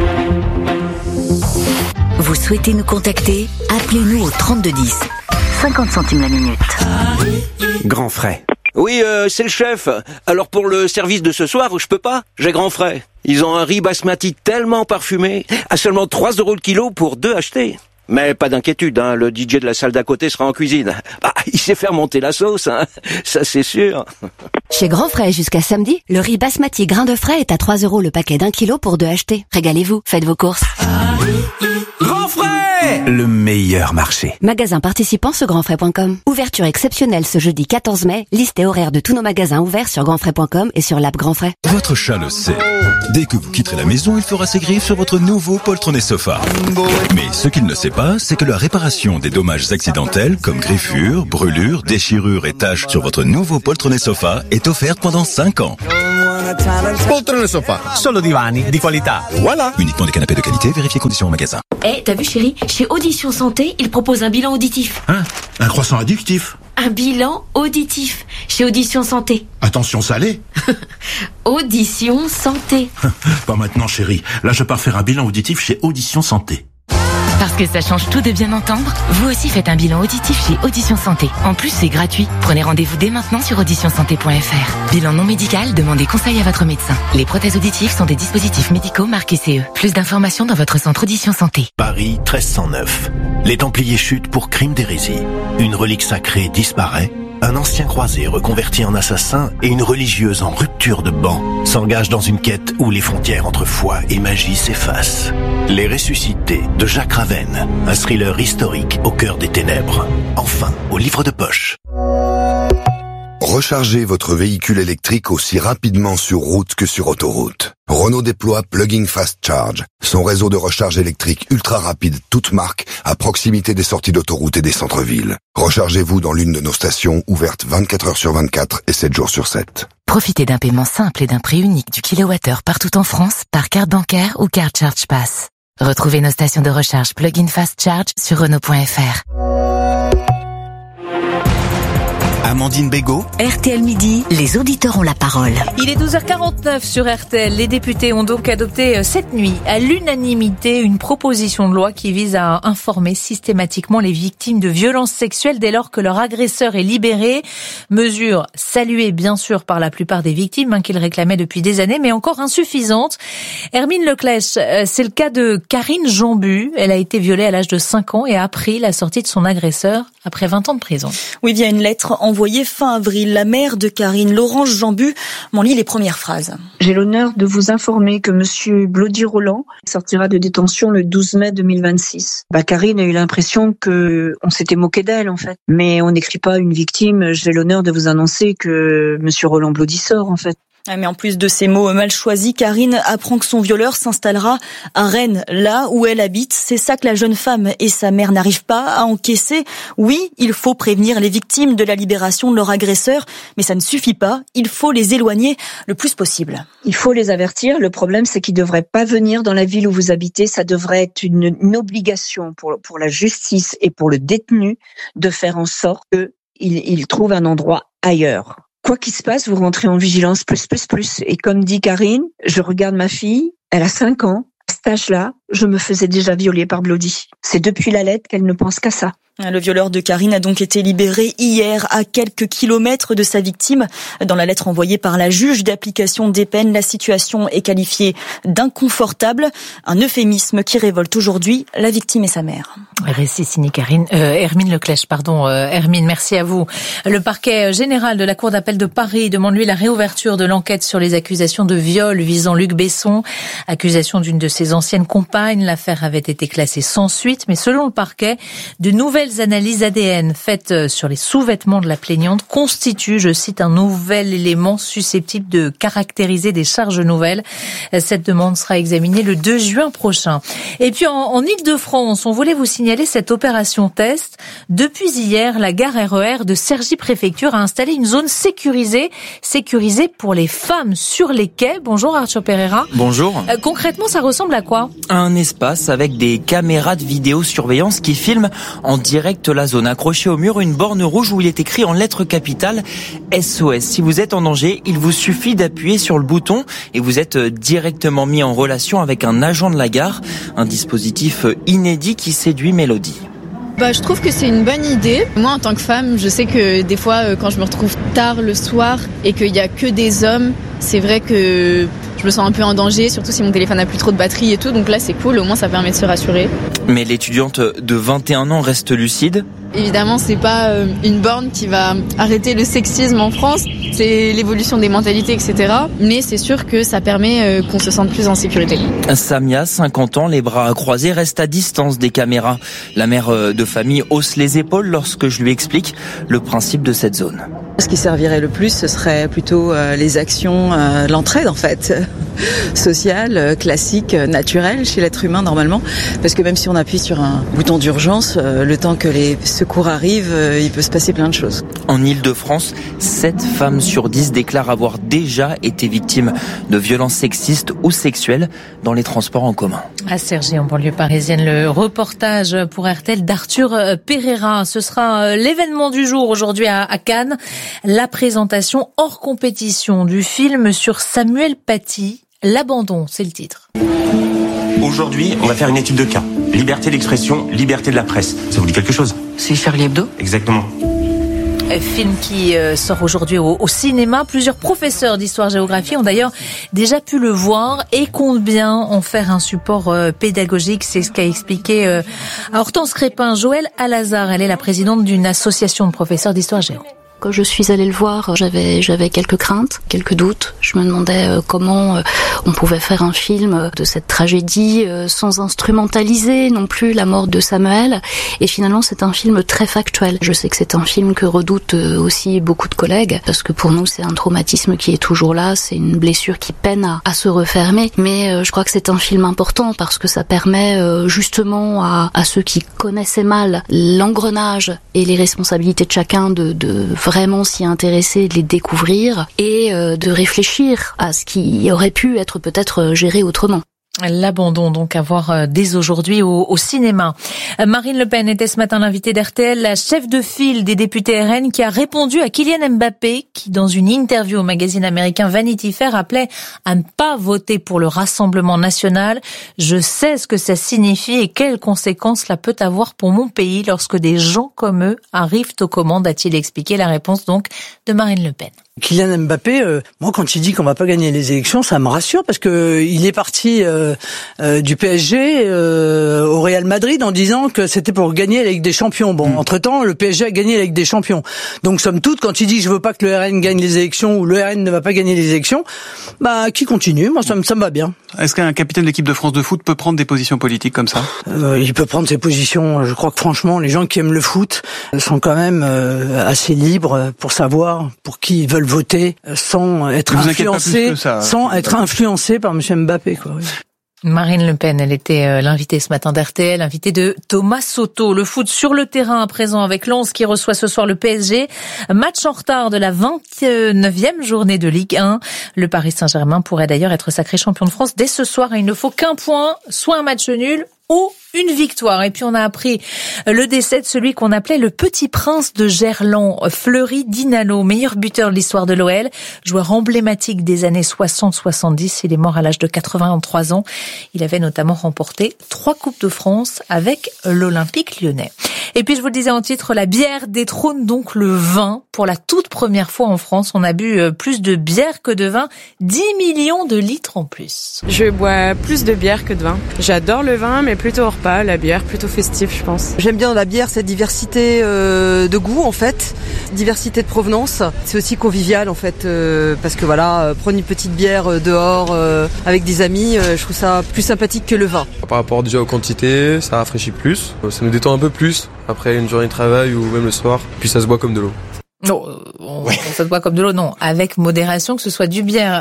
[SPEAKER 18] Vous souhaitez nous contacter ? Appelez-nous au 3210. 50 centimes la minute.
[SPEAKER 9] Grand frais. Oui, c'est le chef. Alors pour le service de ce soir, je peux pas. J'ai grand frais. Ils ont un riz basmati tellement parfumé, à seulement 3 € le kilo pour 2 achetés. Mais pas d'inquiétude, le DJ de la salle d'à côté sera en cuisine. Il sait faire monter la sauce, ça c'est sûr.
[SPEAKER 11] Chez Grand Frais, jusqu'à samedi, le riz basmati grain de frais est à 3 € le paquet d'1 kilo pour 2 achetés. Régalez-vous, faites vos courses.
[SPEAKER 9] Grand Frais, le meilleur marché.
[SPEAKER 11] Magasin participant sur grandfrais.com. Ouverture exceptionnelle ce jeudi 14 mai. Liste et horaire de tous nos magasins ouverts sur grandfrais.com et sur l'app Grand Frais.
[SPEAKER 13] Votre chat le sait. Dès que vous quitterez la maison, il fera ses griffes sur votre nouveau poltronnet sofa. Mais ce qu'il ne sait pas, c'est que la réparation des dommages accidentels comme griffures, brûlures, déchirures et taches sur votre nouveau poltronnet sofa est offerte pendant 5 ans.
[SPEAKER 15] Poltrone sofa, solo divani di qualità. Voilà.
[SPEAKER 13] Uniquement des canapés de qualité, vérifiez conditions en magasin.
[SPEAKER 16] T'as vu chérie, chez Audition Santé, ils proposent un bilan auditif.
[SPEAKER 15] Un croissant addictif.
[SPEAKER 16] Un bilan auditif chez Audition Santé.
[SPEAKER 15] Attention salé.
[SPEAKER 16] Audition Santé.
[SPEAKER 15] Pas maintenant chérie, là je pars faire un bilan auditif chez Audition Santé.
[SPEAKER 16] Parce que ça change tout de bien entendre, vous aussi faites un bilan auditif chez Audition Santé. En plus, c'est gratuit. Prenez rendez-vous dès maintenant sur auditionsanté.fr. Bilan non médical, demandez conseil à votre médecin. Les prothèses auditives sont des dispositifs médicaux marqués CE. Plus d'informations dans votre centre Audition Santé.
[SPEAKER 17] Paris 1309. Les Templiers chutent pour crime d'hérésie. Une relique sacrée disparaît. Un ancien croisé reconverti en assassin et une religieuse en rupture de banc s'engagent dans une quête où les frontières entre foi et magie s'effacent. Les Ressuscités de Jacques Ravenne, un thriller historique au cœur des ténèbres. Enfin, au livre de poche.
[SPEAKER 27] Rechargez votre véhicule électrique aussi rapidement sur route que sur autoroute. Renault déploie Plug-in Fast Charge, son réseau de recharge électrique ultra rapide toute marque à proximité des sorties d'autoroute et des centres-villes. Rechargez-vous dans l'une de nos stations ouvertes 24 heures sur 24 et 7 jours sur 7.
[SPEAKER 16] Profitez d'un paiement simple et d'un prix unique du kilowattheure partout en France par carte bancaire ou carte Charge Pass. Retrouvez nos stations de recharge Plug-in Fast Charge sur Renault.fr.
[SPEAKER 18] Amandine Bégaud. RTL Midi, les auditeurs ont la parole.
[SPEAKER 14] Il est 12h49 sur RTL. Les députés ont donc adopté cette nuit à l'unanimité une proposition de loi qui vise à informer systématiquement les victimes de violences sexuelles dès lors que leur agresseur est libéré. Mesure saluée bien sûr par la plupart des victimes qu'ils réclamaient depuis des années, mais encore insuffisante. Hermine Leclèche, c'est le cas de Karine Jambu. Elle a été violée à l'âge de 5 ans et a appris la sortie de son agresseur après 20 ans de prison.
[SPEAKER 28] Oui, via une lettre envoyée fin avril, la mère de Karine, Laurence Jambu, m'en lit les premières phrases.
[SPEAKER 29] J'ai l'honneur de vous informer que monsieur Blody-Roland sortira de détention le 12 mai 2026. Karine a eu l'impression que on s'était moqué d'elle, en fait. Mais on n'écrit pas une victime. J'ai l'honneur de vous annoncer que monsieur Roland Blody sort, en fait.
[SPEAKER 28] Mais en plus de ces mots mal choisis, Karine apprend que son violeur s'installera à Rennes, là où elle habite. C'est ça que la jeune femme et sa mère n'arrivent pas à encaisser. Oui, il faut prévenir les victimes de la libération de leur agresseur, mais ça ne suffit pas. Il faut les éloigner le plus possible.
[SPEAKER 29] Il faut les avertir. Le problème, c'est qu'ils ne devraient pas venir dans la ville où vous habitez. Ça devrait être une obligation pour la justice et pour le détenu de faire en sorte qu'il trouve un endroit ailleurs. Quoi qu'il se passe, vous rentrez en vigilance plus. Et comme dit Karine, je regarde ma fille, elle a 5 ans. À cet âge-là, je me faisais déjà violer par Blody. C'est depuis la lettre qu'elle ne pense qu'à ça.
[SPEAKER 28] Le violeur de Karine a donc été libéré hier à quelques kilomètres de sa victime. Dans la lettre envoyée par la juge d'application des peines, la situation est qualifiée d'inconfortable. Un euphémisme qui révolte aujourd'hui la victime et sa mère.
[SPEAKER 14] Récit signé Hermine Leclèche, Hermine, merci à vous. Le parquet général de la Cour d'appel de Paris demande lui la réouverture de l'enquête sur les accusations de viol visant Luc Besson. Accusation d'une de ses anciennes compagnes. L'affaire avait été classée sans suite, mais selon le parquet, de nouvelles analyses ADN faites sur les sous-vêtements de la plaignante constituent, je cite, un nouvel élément susceptible de caractériser des charges nouvelles. Cette demande sera examinée le 2 juin prochain. Et puis en Île-de-France, on voulait vous signaler cette opération test. Depuis hier, la gare RER de Cergy-Préfecture a installé une zone sécurisée pour les femmes sur les quais. Bonjour Arthur Pereira.
[SPEAKER 10] Bonjour.
[SPEAKER 14] Concrètement, ça ressemble à quoi ?
[SPEAKER 10] Un espace avec des caméras de vidéosurveillance qui filment en direct la zone. Accrochée au mur, une borne rouge où il est écrit en lettres capitales SOS. Si vous êtes en danger, il vous suffit d'appuyer sur le bouton et vous êtes directement mis en relation avec un agent de la gare. Un dispositif inédit qui séduit Mélodie.
[SPEAKER 12] Je trouve que c'est une bonne idée. Moi, en tant que femme, je sais que des fois, quand je me retrouve tard le soir et qu'il n'y a que des hommes, c'est vrai que je me sens un peu en danger, surtout si mon téléphone n'a plus trop de batterie et tout. Donc là, c'est cool, au moins ça permet de se rassurer.
[SPEAKER 10] Mais l'étudiante de 21 ans reste lucide.
[SPEAKER 12] Évidemment, c'est pas une borne qui va arrêter le sexisme en France. C'est l'évolution des mentalités, etc. Mais c'est sûr que ça permet qu'on se sente plus en sécurité.
[SPEAKER 10] Samia, 50 ans, les bras croisés, reste à distance des caméras. La mère de famille hausse les épaules lorsque je lui explique le principe de cette zone.
[SPEAKER 19] Ce qui servirait le plus, ce serait plutôt les actions, l'entraide en fait, sociale, classique, naturelle chez l'être humain normalement. Parce que même si on appuie sur un bouton d'urgence, le temps que les secours arrivent, il peut se passer plein de choses.
[SPEAKER 10] En Île-de-France, 7 femmes sur 10 déclarent avoir déjà été victimes de violences sexistes ou sexuelles dans les transports en commun.
[SPEAKER 14] À Cergy, en banlieue parisienne, le reportage pour RTL d'Arthur Pereira. Ce sera l'événement du jour aujourd'hui à Cannes. La présentation hors compétition du film sur Samuel Paty, L'abandon, c'est le titre.
[SPEAKER 20] Aujourd'hui, on va faire une étude de cas. Liberté d'expression, liberté de la presse. Ça vous dit quelque chose ?
[SPEAKER 28] C'est Charlie Hebdo ?
[SPEAKER 20] Exactement.
[SPEAKER 14] Film qui sort aujourd'hui au cinéma. Plusieurs professeurs d'histoire-géographie ont d'ailleurs déjà pu le voir et comptent bien en faire un support pédagogique. C'est ce qu'a expliqué à Hortense Crépin Joëlle Alazar. Elle est la présidente d'une association de professeurs d'histoire-géo.
[SPEAKER 21] Quand je suis allée le voir, j'avais quelques craintes, quelques doutes. Je me demandais comment on pouvait faire un film de cette tragédie sans instrumentaliser non plus la mort de Samuel. Et finalement, c'est un film très factuel. Je sais que c'est un film que redoutent aussi beaucoup de collègues, parce que pour nous, c'est un traumatisme qui est toujours là. C'est une blessure qui peine à se refermer. Mais je crois que c'est un film important parce que ça permet justement à ceux qui connaissaient mal l'engrenage et les responsabilités de chacun de vraiment s'y intéresser, de les découvrir et de réfléchir à ce qui aurait pu être peut-être géré autrement.
[SPEAKER 14] L'abandon donc à voir dès aujourd'hui au cinéma. Marine Le Pen était ce matin l'invitée d'RTL, la chef de file des députés RN qui a répondu à Kylian Mbappé qui dans une interview au magazine américain Vanity Fair appelait à ne pas voter pour le Rassemblement national. Je sais ce que ça signifie et quelles conséquences cela peut avoir pour mon pays lorsque des gens comme eux arrivent aux commandes, a-t-il expliqué. La réponse donc de Marine Le Pen.
[SPEAKER 22] Kylian Mbappé, moi quand il dit qu'on va pas gagner les élections, ça me rassure parce que il est parti du PSG au Real Madrid en disant que c'était pour gagner la Ligue des Champions. Bon, entre-temps, le PSG a gagné la Ligue des Champions. Donc somme toute, quand il dit je veux pas que le RN gagne les élections ou le RN ne va pas gagner les élections, qui continue, moi ça me va bien.
[SPEAKER 23] Est-ce qu'un capitaine de l'équipe de France de foot peut prendre des positions politiques comme ça ?
[SPEAKER 22] Il peut prendre ses positions. Je crois que franchement, les gens qui aiment le foot sont quand même assez libres pour savoir pour qui ils veulent veulent voter sans être influencés par M. Mbappé, quoi. Oui.
[SPEAKER 14] Marine Le Pen, elle était l'invitée ce matin d'RTL, invitée de Thomas Soto. Le foot sur le terrain à présent avec Lens qui reçoit ce soir le PSG. Match en retard de la 29e journée de Ligue 1. Le Paris Saint-Germain pourrait d'ailleurs être sacré champion de France dès ce soir et il ne faut qu'un point, soit un match nul ou une victoire. Et puis on a appris le décès de celui qu'on appelait le petit prince de Gerland, Fleury Dinalo, meilleur buteur de l'histoire de l'OL, joueur emblématique des années 60-70. Il est mort à l'âge de 83 ans. Il avait notamment remporté 3 Coupes de France avec l'Olympique lyonnais. Et puis je vous le disais en titre, la bière détrône donc le vin. Pour la toute première fois en France, on a bu plus de bière que de vin, 10 millions de litres en plus.
[SPEAKER 1] Je bois plus de bière que de vin. J'adore le vin, mais plutôt hors pas, la bière plutôt festive, je pense.
[SPEAKER 2] J'aime bien la bière, cette diversité de goût en fait, diversité de provenance. C'est aussi convivial en fait, parce que voilà, prendre une petite bière dehors avec des amis, je trouve ça plus sympathique que le vin.
[SPEAKER 4] Par rapport déjà aux quantités, ça rafraîchit plus, ça nous détend un peu plus après une journée de travail ou même le soir, puis ça se boit comme de l'eau.
[SPEAKER 14] Non, ça se boit comme de l'eau, non. Avec modération, que ce soit du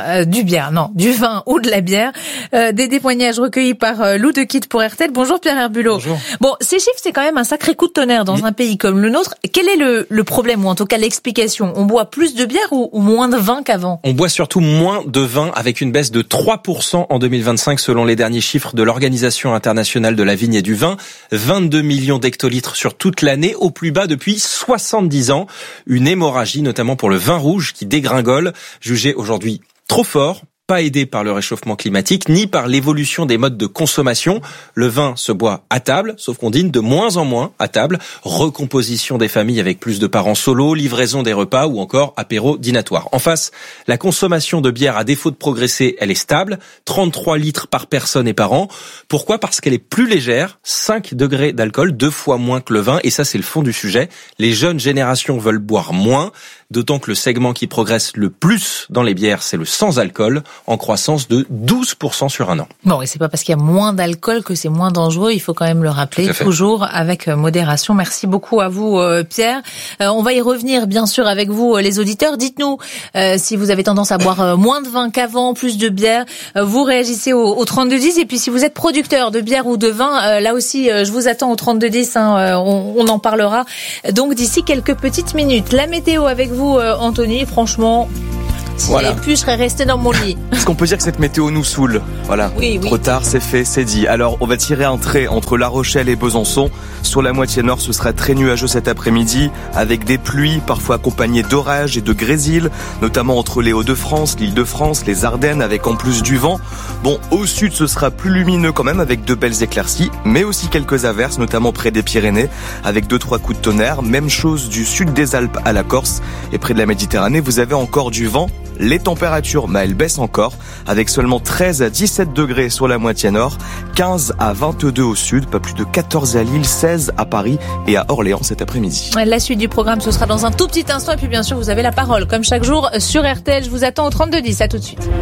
[SPEAKER 14] vin ou de la bière. Des témoignages recueillis par Lou de Kit pour RTL. Bonjour Pierre Herbulot.
[SPEAKER 5] Bonjour.
[SPEAKER 14] Bon, ces chiffres, c'est quand même un sacré coup de tonnerre dans un pays comme le nôtre. Quel est le problème, ou en tout cas l'explication? On boit plus de bière ou moins de vin qu'avant?
[SPEAKER 5] On boit surtout moins de vin, avec une baisse de 3% en 2025 selon les derniers chiffres de l'Organisation internationale de la vigne et du vin. 22 millions d'hectolitres sur toute l'année, au plus bas depuis 70 ans. Une hémorragie, notamment pour le vin rouge qui dégringole, jugé aujourd'hui trop fort, pas aidé par le réchauffement climatique, ni par l'évolution des modes de consommation. Le vin se boit à table, sauf qu'on dîne de moins en moins à table. Recomposition des familles avec plus de parents solo, livraison des repas ou encore apéro dînatoire. En face, la consommation de bière, à défaut de progresser, elle est stable. 33 litres par personne et par an. Pourquoi? Parce qu'elle est plus légère, 5 degrés d'alcool, 2 fois moins que le vin. Et ça, c'est le fond du sujet. Les jeunes générations veulent boire moins, d'autant que le segment qui progresse le plus dans les bières, c'est le sans-alcool, en croissance de 12% sur un an.
[SPEAKER 14] Bon, et c'est pas parce qu'il y a moins d'alcool que c'est moins dangereux, il faut quand même le rappeler, toujours avec modération. Merci beaucoup à vous, Pierre. On va y revenir, bien sûr, avec vous, les auditeurs. Dites-nous si vous avez tendance à boire moins de vin qu'avant, plus de bière. Vous réagissez au 3210. Et puis, si vous êtes producteur de bière ou de vin, là aussi, je vous attends au 3210. On en parlera. Donc, d'ici quelques petites minutes. La météo avec vous, Anthony. Franchement, si j'avais pu, je serais resté dans mon lit.
[SPEAKER 6] Est-ce qu'on peut dire que cette météo nous saoule? Voilà. Oui. Trop tard, c'est fait, c'est dit. Alors, on va tirer un trait entre La Rochelle et Besançon. Sur la moitié nord, ce sera très nuageux cet après-midi, avec des pluies, parfois accompagnées d'orages et de grésil, notamment entre les Hauts-de-France, l'Île-de-France, les Ardennes, avec en plus du vent. Bon, au sud, ce sera plus lumineux quand même, avec de belles éclaircies, mais aussi quelques averses, notamment près des Pyrénées, avec 2-3 coups de tonnerre. Même chose du sud des Alpes à la Corse. Et près de la Méditerranée, vous avez encore du vent. Les températures, elles baissent encore, avec seulement 13 à 17 degrés sur la moitié nord, 15 à 22 au sud, pas plus de 14 à Lille, 16 à Paris et à Orléans cet après-midi.
[SPEAKER 14] La suite du programme, ce sera dans un tout petit instant. Et puis bien sûr, vous avez la parole, comme chaque jour, sur RTL. Je vous attends au 3210. À tout de suite.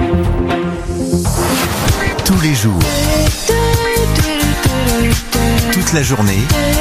[SPEAKER 17] Tous les jours, toute la journée,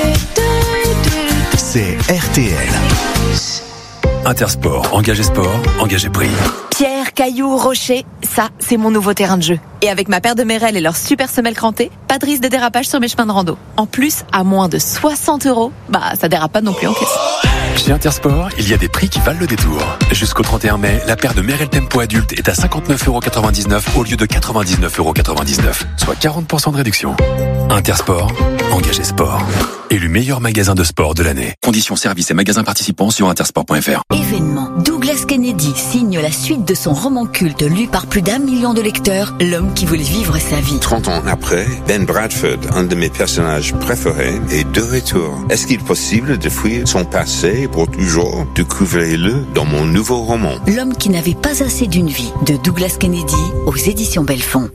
[SPEAKER 17] c'est RTL.
[SPEAKER 7] Intersport, engagé sport, engagé prix.
[SPEAKER 24] Pierre, cailloux, rocher, ça, c'est mon nouveau terrain de jeu. Et avec ma paire de Merrell et leur super semelle crantée, pas de risque de dérapage sur mes chemins de rando. En plus, à moins de 60 €, ça dérape pas non plus en caisse.
[SPEAKER 7] Chez Intersport, il y a des prix qui valent le détour. Jusqu'au 31 mai, la paire de Merrell Tempo adulte est à 59,99 € au lieu de 99,99 €, soit 40% de réduction. Intersport, engagé sport. Élu meilleur magasin de sport de l'année. Conditions, services et magasins participants sur intersport.fr.
[SPEAKER 18] Événement. Douglas Kennedy signe la suite de son roman culte lu par plus d'1 million de lecteurs, L'homme qui voulait vivre sa vie.
[SPEAKER 25] 30 ans après, Ben Bradford, un de mes personnages préférés, est de retour. Est-ce qu'il est possible de fuir son passé pour toujours? Découvrez-le dans mon nouveau roman.
[SPEAKER 18] L'homme qui n'avait pas assez d'une vie, de Douglas Kennedy, aux éditions Belfond.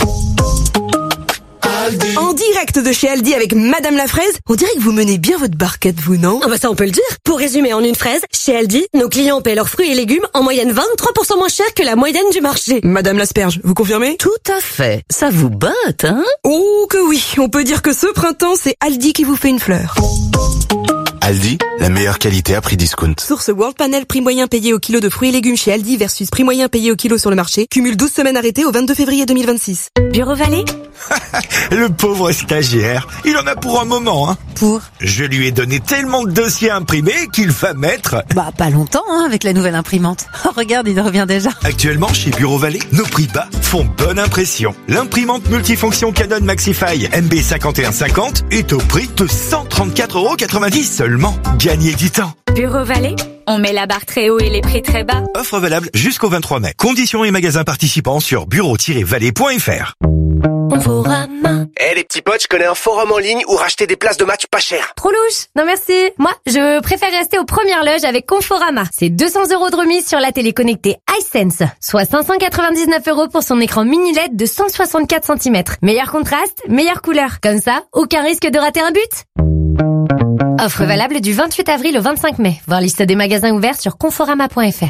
[SPEAKER 26] En direct de chez Aldi avec Madame la Fraise, on dirait que vous menez bien votre barquette, vous, non?
[SPEAKER 30] Ça on peut le dire. Pour résumer en une phrase, chez Aldi, nos clients paient leurs fruits et légumes en moyenne 23% moins cher que la moyenne du marché.
[SPEAKER 26] Madame l'asperge, vous confirmez?
[SPEAKER 30] Tout à fait. Ça vous botte, hein?
[SPEAKER 26] Oh que oui, on peut dire que ce printemps, c'est Aldi qui vous fait une fleur.
[SPEAKER 17] Aldi, la meilleure qualité à prix discount.
[SPEAKER 26] Source World Panel, prix moyen payé au kilo de fruits et légumes chez Aldi versus prix moyen payé au kilo sur le marché. Cumule 12 semaines arrêtées au 22 février 2026.
[SPEAKER 3] Bureau Vallée.
[SPEAKER 17] Le pauvre stagiaire, il en a pour un moment, hein.
[SPEAKER 3] Pour ?
[SPEAKER 17] Je lui ai donné tellement de dossiers imprimés qu'il va mettre...
[SPEAKER 3] Bah, pas longtemps, hein, avec la nouvelle imprimante. Oh, regarde, il revient déjà.
[SPEAKER 17] Actuellement, chez Bureau Vallée, nos prix bas font bonne impression. L'imprimante multifonction Canon Maxify MB5150 est au prix de 134,90 € seulement. Gagnez du temps.
[SPEAKER 3] Bureau Vallée, on met la barre très haut et les prix très bas.
[SPEAKER 17] Offre valable jusqu'au 23 mai. Conditions et magasins participants sur bureau-vallée.fr.
[SPEAKER 3] Conforama.
[SPEAKER 8] Les petits potes, je connais un forum en ligne où racheter des places de match pas cher.
[SPEAKER 3] Trop louche. Non merci. Moi, je préfère rester aux premières loges avec Conforama. C'est 200 € de remise sur la télé connectée iSense. Soit 599 € pour son écran mini LED de 164 cm. Meilleur contraste, meilleure couleur. Comme ça, aucun risque de rater un but. Offre valable du 28 avril au 25 mai. Voir liste des magasins ouverts sur conforama.fr.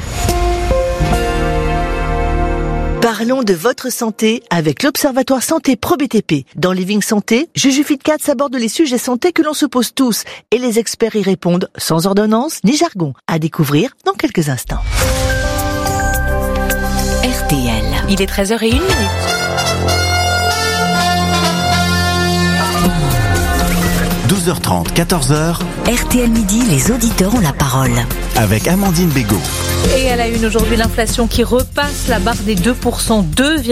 [SPEAKER 9] Parlons de votre santé avec l'Observatoire Santé ProBTP. Dans Living Santé, Jujufit 4 aborde les sujets santé que l'on se pose tous et les experts y répondent sans ordonnance ni jargon. À découvrir dans quelques instants.
[SPEAKER 14] RTL. Il est 13h01.
[SPEAKER 17] 12h30, 14h.
[SPEAKER 18] RTL Midi, les auditeurs ont la parole.
[SPEAKER 17] Avec Amandine Bégaud.
[SPEAKER 14] Et à la une aujourd'hui, l'inflation qui repasse la barre des 2%,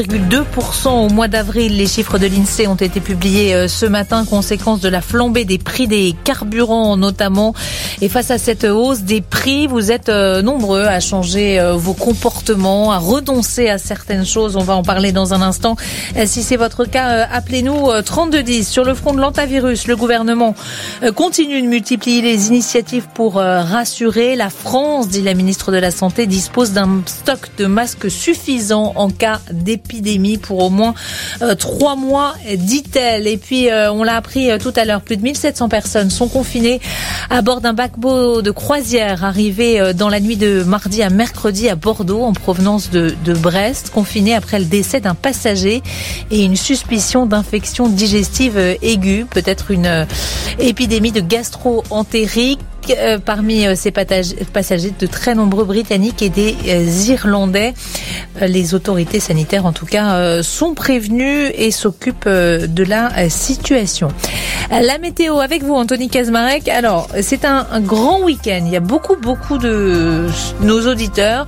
[SPEAKER 14] 2,2% au mois d'avril. Les chiffres de l'INSEE ont été publiés ce matin, conséquence de la flambée des prix des carburants notamment. Et face à cette hausse des prix, vous êtes nombreux à changer vos comportements, à renoncer à certaines choses. On va en parler dans un instant. Si c'est votre cas, appelez-nous 3210. Sur le front de l'antivirus, le gouvernement continue de multiplier les initiatives pour rassurer. La France, dit la ministre de la Santé, dispose d'un stock de masques suffisant en cas d'épidémie pour au moins 3 mois, dit-elle. Et puis, on l'a appris tout à l'heure, plus de 1700 personnes sont confinées à bord d'un paquebot de croisière arrivé dans la nuit de mardi à mercredi à Bordeaux en provenance de Brest, confiné après le décès d'un passager et une suspicion d'infection digestive aiguë, peut-être une épidémie de gastro-entérite. Parmi ces passagers, de très nombreux Britanniques et des Irlandais. Les autorités sanitaires, en tout cas, sont prévenues et s'occupent de la situation. La météo avec vous, Anthony Kazmarek. Alors, c'est un grand week-end. Il y a beaucoup de nos auditeurs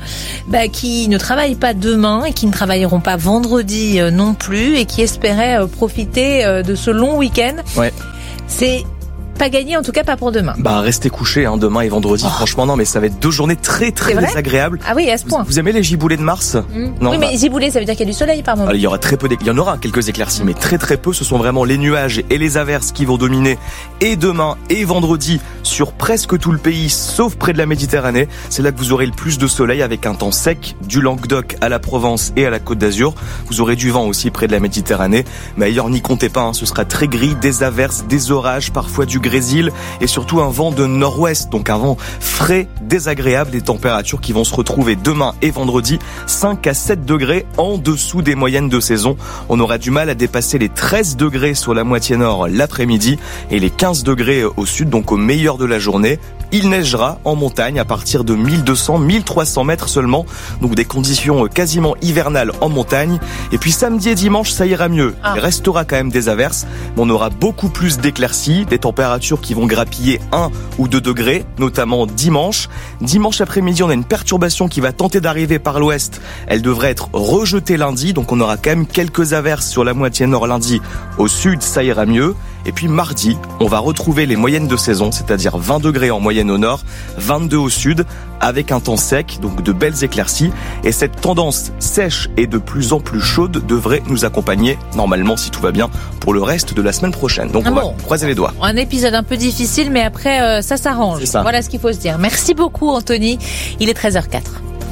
[SPEAKER 14] qui ne travaillent pas demain et qui ne travailleront pas vendredi non plus et qui espéraient profiter de ce long week-end.
[SPEAKER 6] Ouais.
[SPEAKER 14] C'est pas gagné, en tout cas pas pour demain.
[SPEAKER 6] Restez couchés demain et vendredi. Franchement, non, mais ça va être 2 journées très désagréables.
[SPEAKER 14] Ah oui, à ce point.
[SPEAKER 6] Vous aimez les giboulées de Mars?
[SPEAKER 14] Non. Oui, mais giboulées, ça veut dire qu'il y a du soleil par moment.
[SPEAKER 6] Il y aura il y en aura quelques éclaircies, mais très peu. Ce sont vraiment les nuages et les averses qui vont dominer et demain et vendredi sur presque tout le pays, sauf près de la Méditerranée. C'est là que vous aurez le plus de soleil avec un temps sec du Languedoc à la Provence et à la Côte d'Azur. Vous aurez du vent aussi près de la Méditerranée, mais ailleurs n'y comptez pas. Ce sera très gris, des averses, des orages, parfois du grésil et surtout un vent de nord-ouest, donc un vent frais, désagréable, des températures qui vont se retrouver demain et vendredi 5 à 7 degrés en dessous des moyennes de saison. On aura du mal à dépasser les 13 degrés sur la moitié nord l'après-midi et les 15 degrés au sud, donc au meilleur de la journée. Il neigera en montagne à partir de 1200-1300 mètres seulement, donc des conditions quasiment hivernales en montagne. Et puis samedi et dimanche, ça ira mieux. Il restera quand même des averses, mais on aura beaucoup plus d'éclaircies, des températures qui vont grappiller 1 ou 2 degrés, notamment dimanche. Dimanche après-midi, on a une perturbation qui va tenter d'arriver par l'ouest. Elle devrait être rejetée lundi, donc on aura quand même quelques averses sur la moitié nord lundi. Au sud, ça ira mieux. Et puis mardi, on va retrouver les moyennes de saison, c'est-à-dire 20 degrés en moyenne au nord, 22 au sud, avec un temps sec, donc de belles éclaircies. Et cette tendance sèche et de plus en plus chaude devrait nous accompagner, normalement, si tout va bien, pour le reste de la semaine prochaine. Donc on va croiser les doigts.
[SPEAKER 14] Un épisode un peu difficile, mais après, ça s'arrange. Voilà ce qu'il faut se dire. Merci beaucoup, Anthony. Il est 13h04.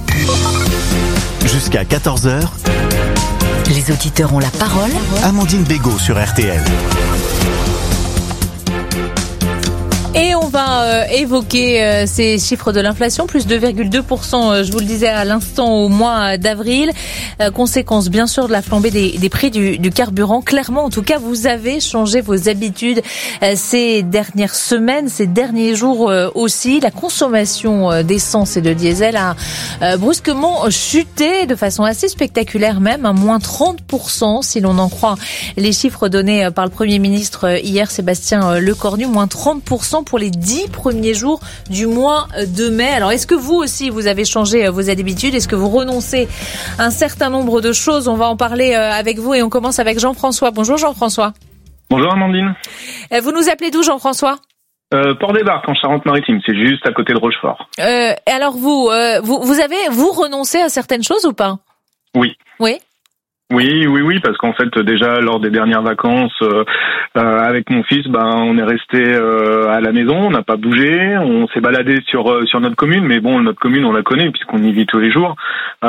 [SPEAKER 17] Jusqu'à 14h.
[SPEAKER 18] Les auditeurs ont la parole.
[SPEAKER 17] Amandine Bégaud sur RTL.
[SPEAKER 14] Et on va évoquer ces chiffres de l'inflation, plus 2,2%, je vous le disais à l'instant, au mois d'avril. Conséquence bien sûr de la flambée des prix du carburant. Clairement, en tout cas, vous avez changé vos habitudes ces dernières semaines, ces derniers jours aussi. La consommation d'essence et de diesel a brusquement chuté de façon assez spectaculaire même, à moins 30% si l'on en croit les chiffres donnés par le Premier ministre hier, Sébastien Lecornu, moins 30% pour les 10 premiers jours du mois de mai. Alors, est-ce que vous aussi, vous avez changé vos habitudes? Est-ce que vous renoncez à un certain nombre de choses? On va en parler avec vous et on commence avec Jean-François. Bonjour Jean-François.
[SPEAKER 10] Bonjour Amandine.
[SPEAKER 14] Vous nous appelez d'où Jean-François?
[SPEAKER 10] Port-des-Barques en Charente-Maritime, c'est juste à côté de Rochefort.
[SPEAKER 14] Alors vous avez renoncé à certaines choses ou pas?
[SPEAKER 10] Oui.
[SPEAKER 14] Oui.
[SPEAKER 10] Oui, parce qu'en fait, déjà, lors des dernières vacances, avec mon fils, on est resté à la maison, on n'a pas bougé, on s'est baladé sur notre commune, mais bon, notre commune, on la connaît, puisqu'on y vit tous les jours.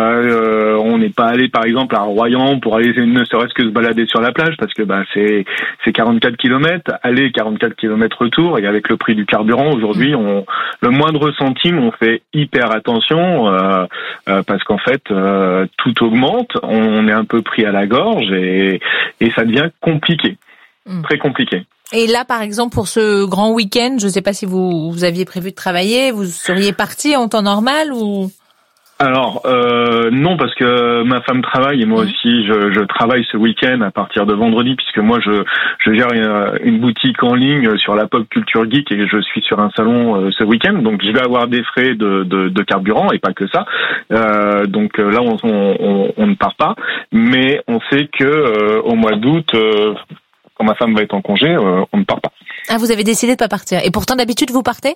[SPEAKER 10] On n'est pas allé, par exemple, à Royan pour aller ne serait-ce que se balader sur la plage, parce que c'est 44 km, aller 44 km retour, et avec le prix du carburant, aujourd'hui, le moindre centime, on fait hyper attention, parce qu'en fait, tout augmente, on est un peu pris à la gorge et ça devient compliqué, très compliqué.
[SPEAKER 14] Et là, par exemple, pour ce grand week-end, je ne sais pas si vous aviez prévu de travailler, vous seriez parti en temps normal ou...
[SPEAKER 10] Alors non, parce que ma femme travaille et moi aussi je travaille ce week-end à partir de vendredi, puisque moi je gère une boutique en ligne sur la pop culture geek et je suis sur un salon ce week-end, donc je vais avoir des frais de carburant et pas que ça. Donc là on ne part pas, mais on sait que au mois d'août, quand ma femme va être en congé, on ne part pas.
[SPEAKER 14] Ah, vous avez décidé de pas partir. Et pourtant d'habitude vous partez?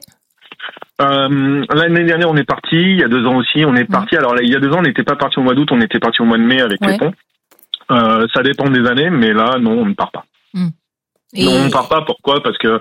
[SPEAKER 10] L'année dernière on est parti, il y a 2 ans aussi on est parti. Alors là, il y a 2 ans on n'était pas parti au mois d'août, on était parti au mois de mai avec les ponts. Ça dépend des années, mais là non, on ne part pas. Non, on ne part pas. Pourquoi? Parce que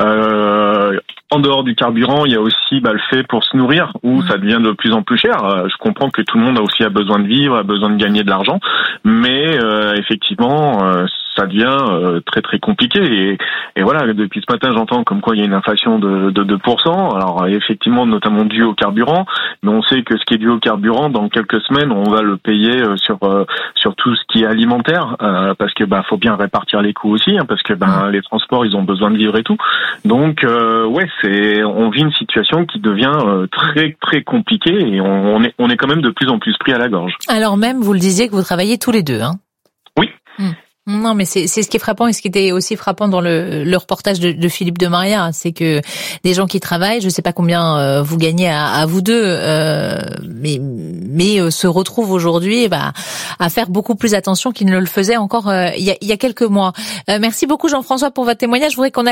[SPEAKER 10] en dehors du carburant, il y a aussi le fait pour se nourrir, où ça devient de plus en plus cher. Je comprends que tout le monde a besoin de vivre, a besoin de gagner de l'argent, mais effectivement, ça devient très très compliqué. Et voilà, depuis ce matin, j'entends comme quoi il y a une inflation de 2%. Alors effectivement, notamment dû au carburant, mais on sait que ce qui est dû au carburant, dans quelques semaines, on va le payer sur tout ce qui est alimentaire, parce que faut bien répartir les coûts aussi, parce que les transports, ils ont besoin de vivre et tout. Donc on vit une situation qui devient très très compliquée et on est quand même de plus en plus pris à la gorge.
[SPEAKER 14] Alors même, vous le disiez que vous travaillez tous les deux, hein?
[SPEAKER 10] Oui.
[SPEAKER 14] Non, mais c'est ce qui est frappant et ce qui était aussi frappant dans le reportage de Philippe de Maria, c'est que des gens qui travaillent, je sais pas combien vous gagnez à vous deux, mais se retrouvent aujourd'hui à faire beaucoup plus attention qu'ils ne le faisaient encore il y a quelques mois. Merci beaucoup Jean-François pour votre témoignage. Je voudrais qu'on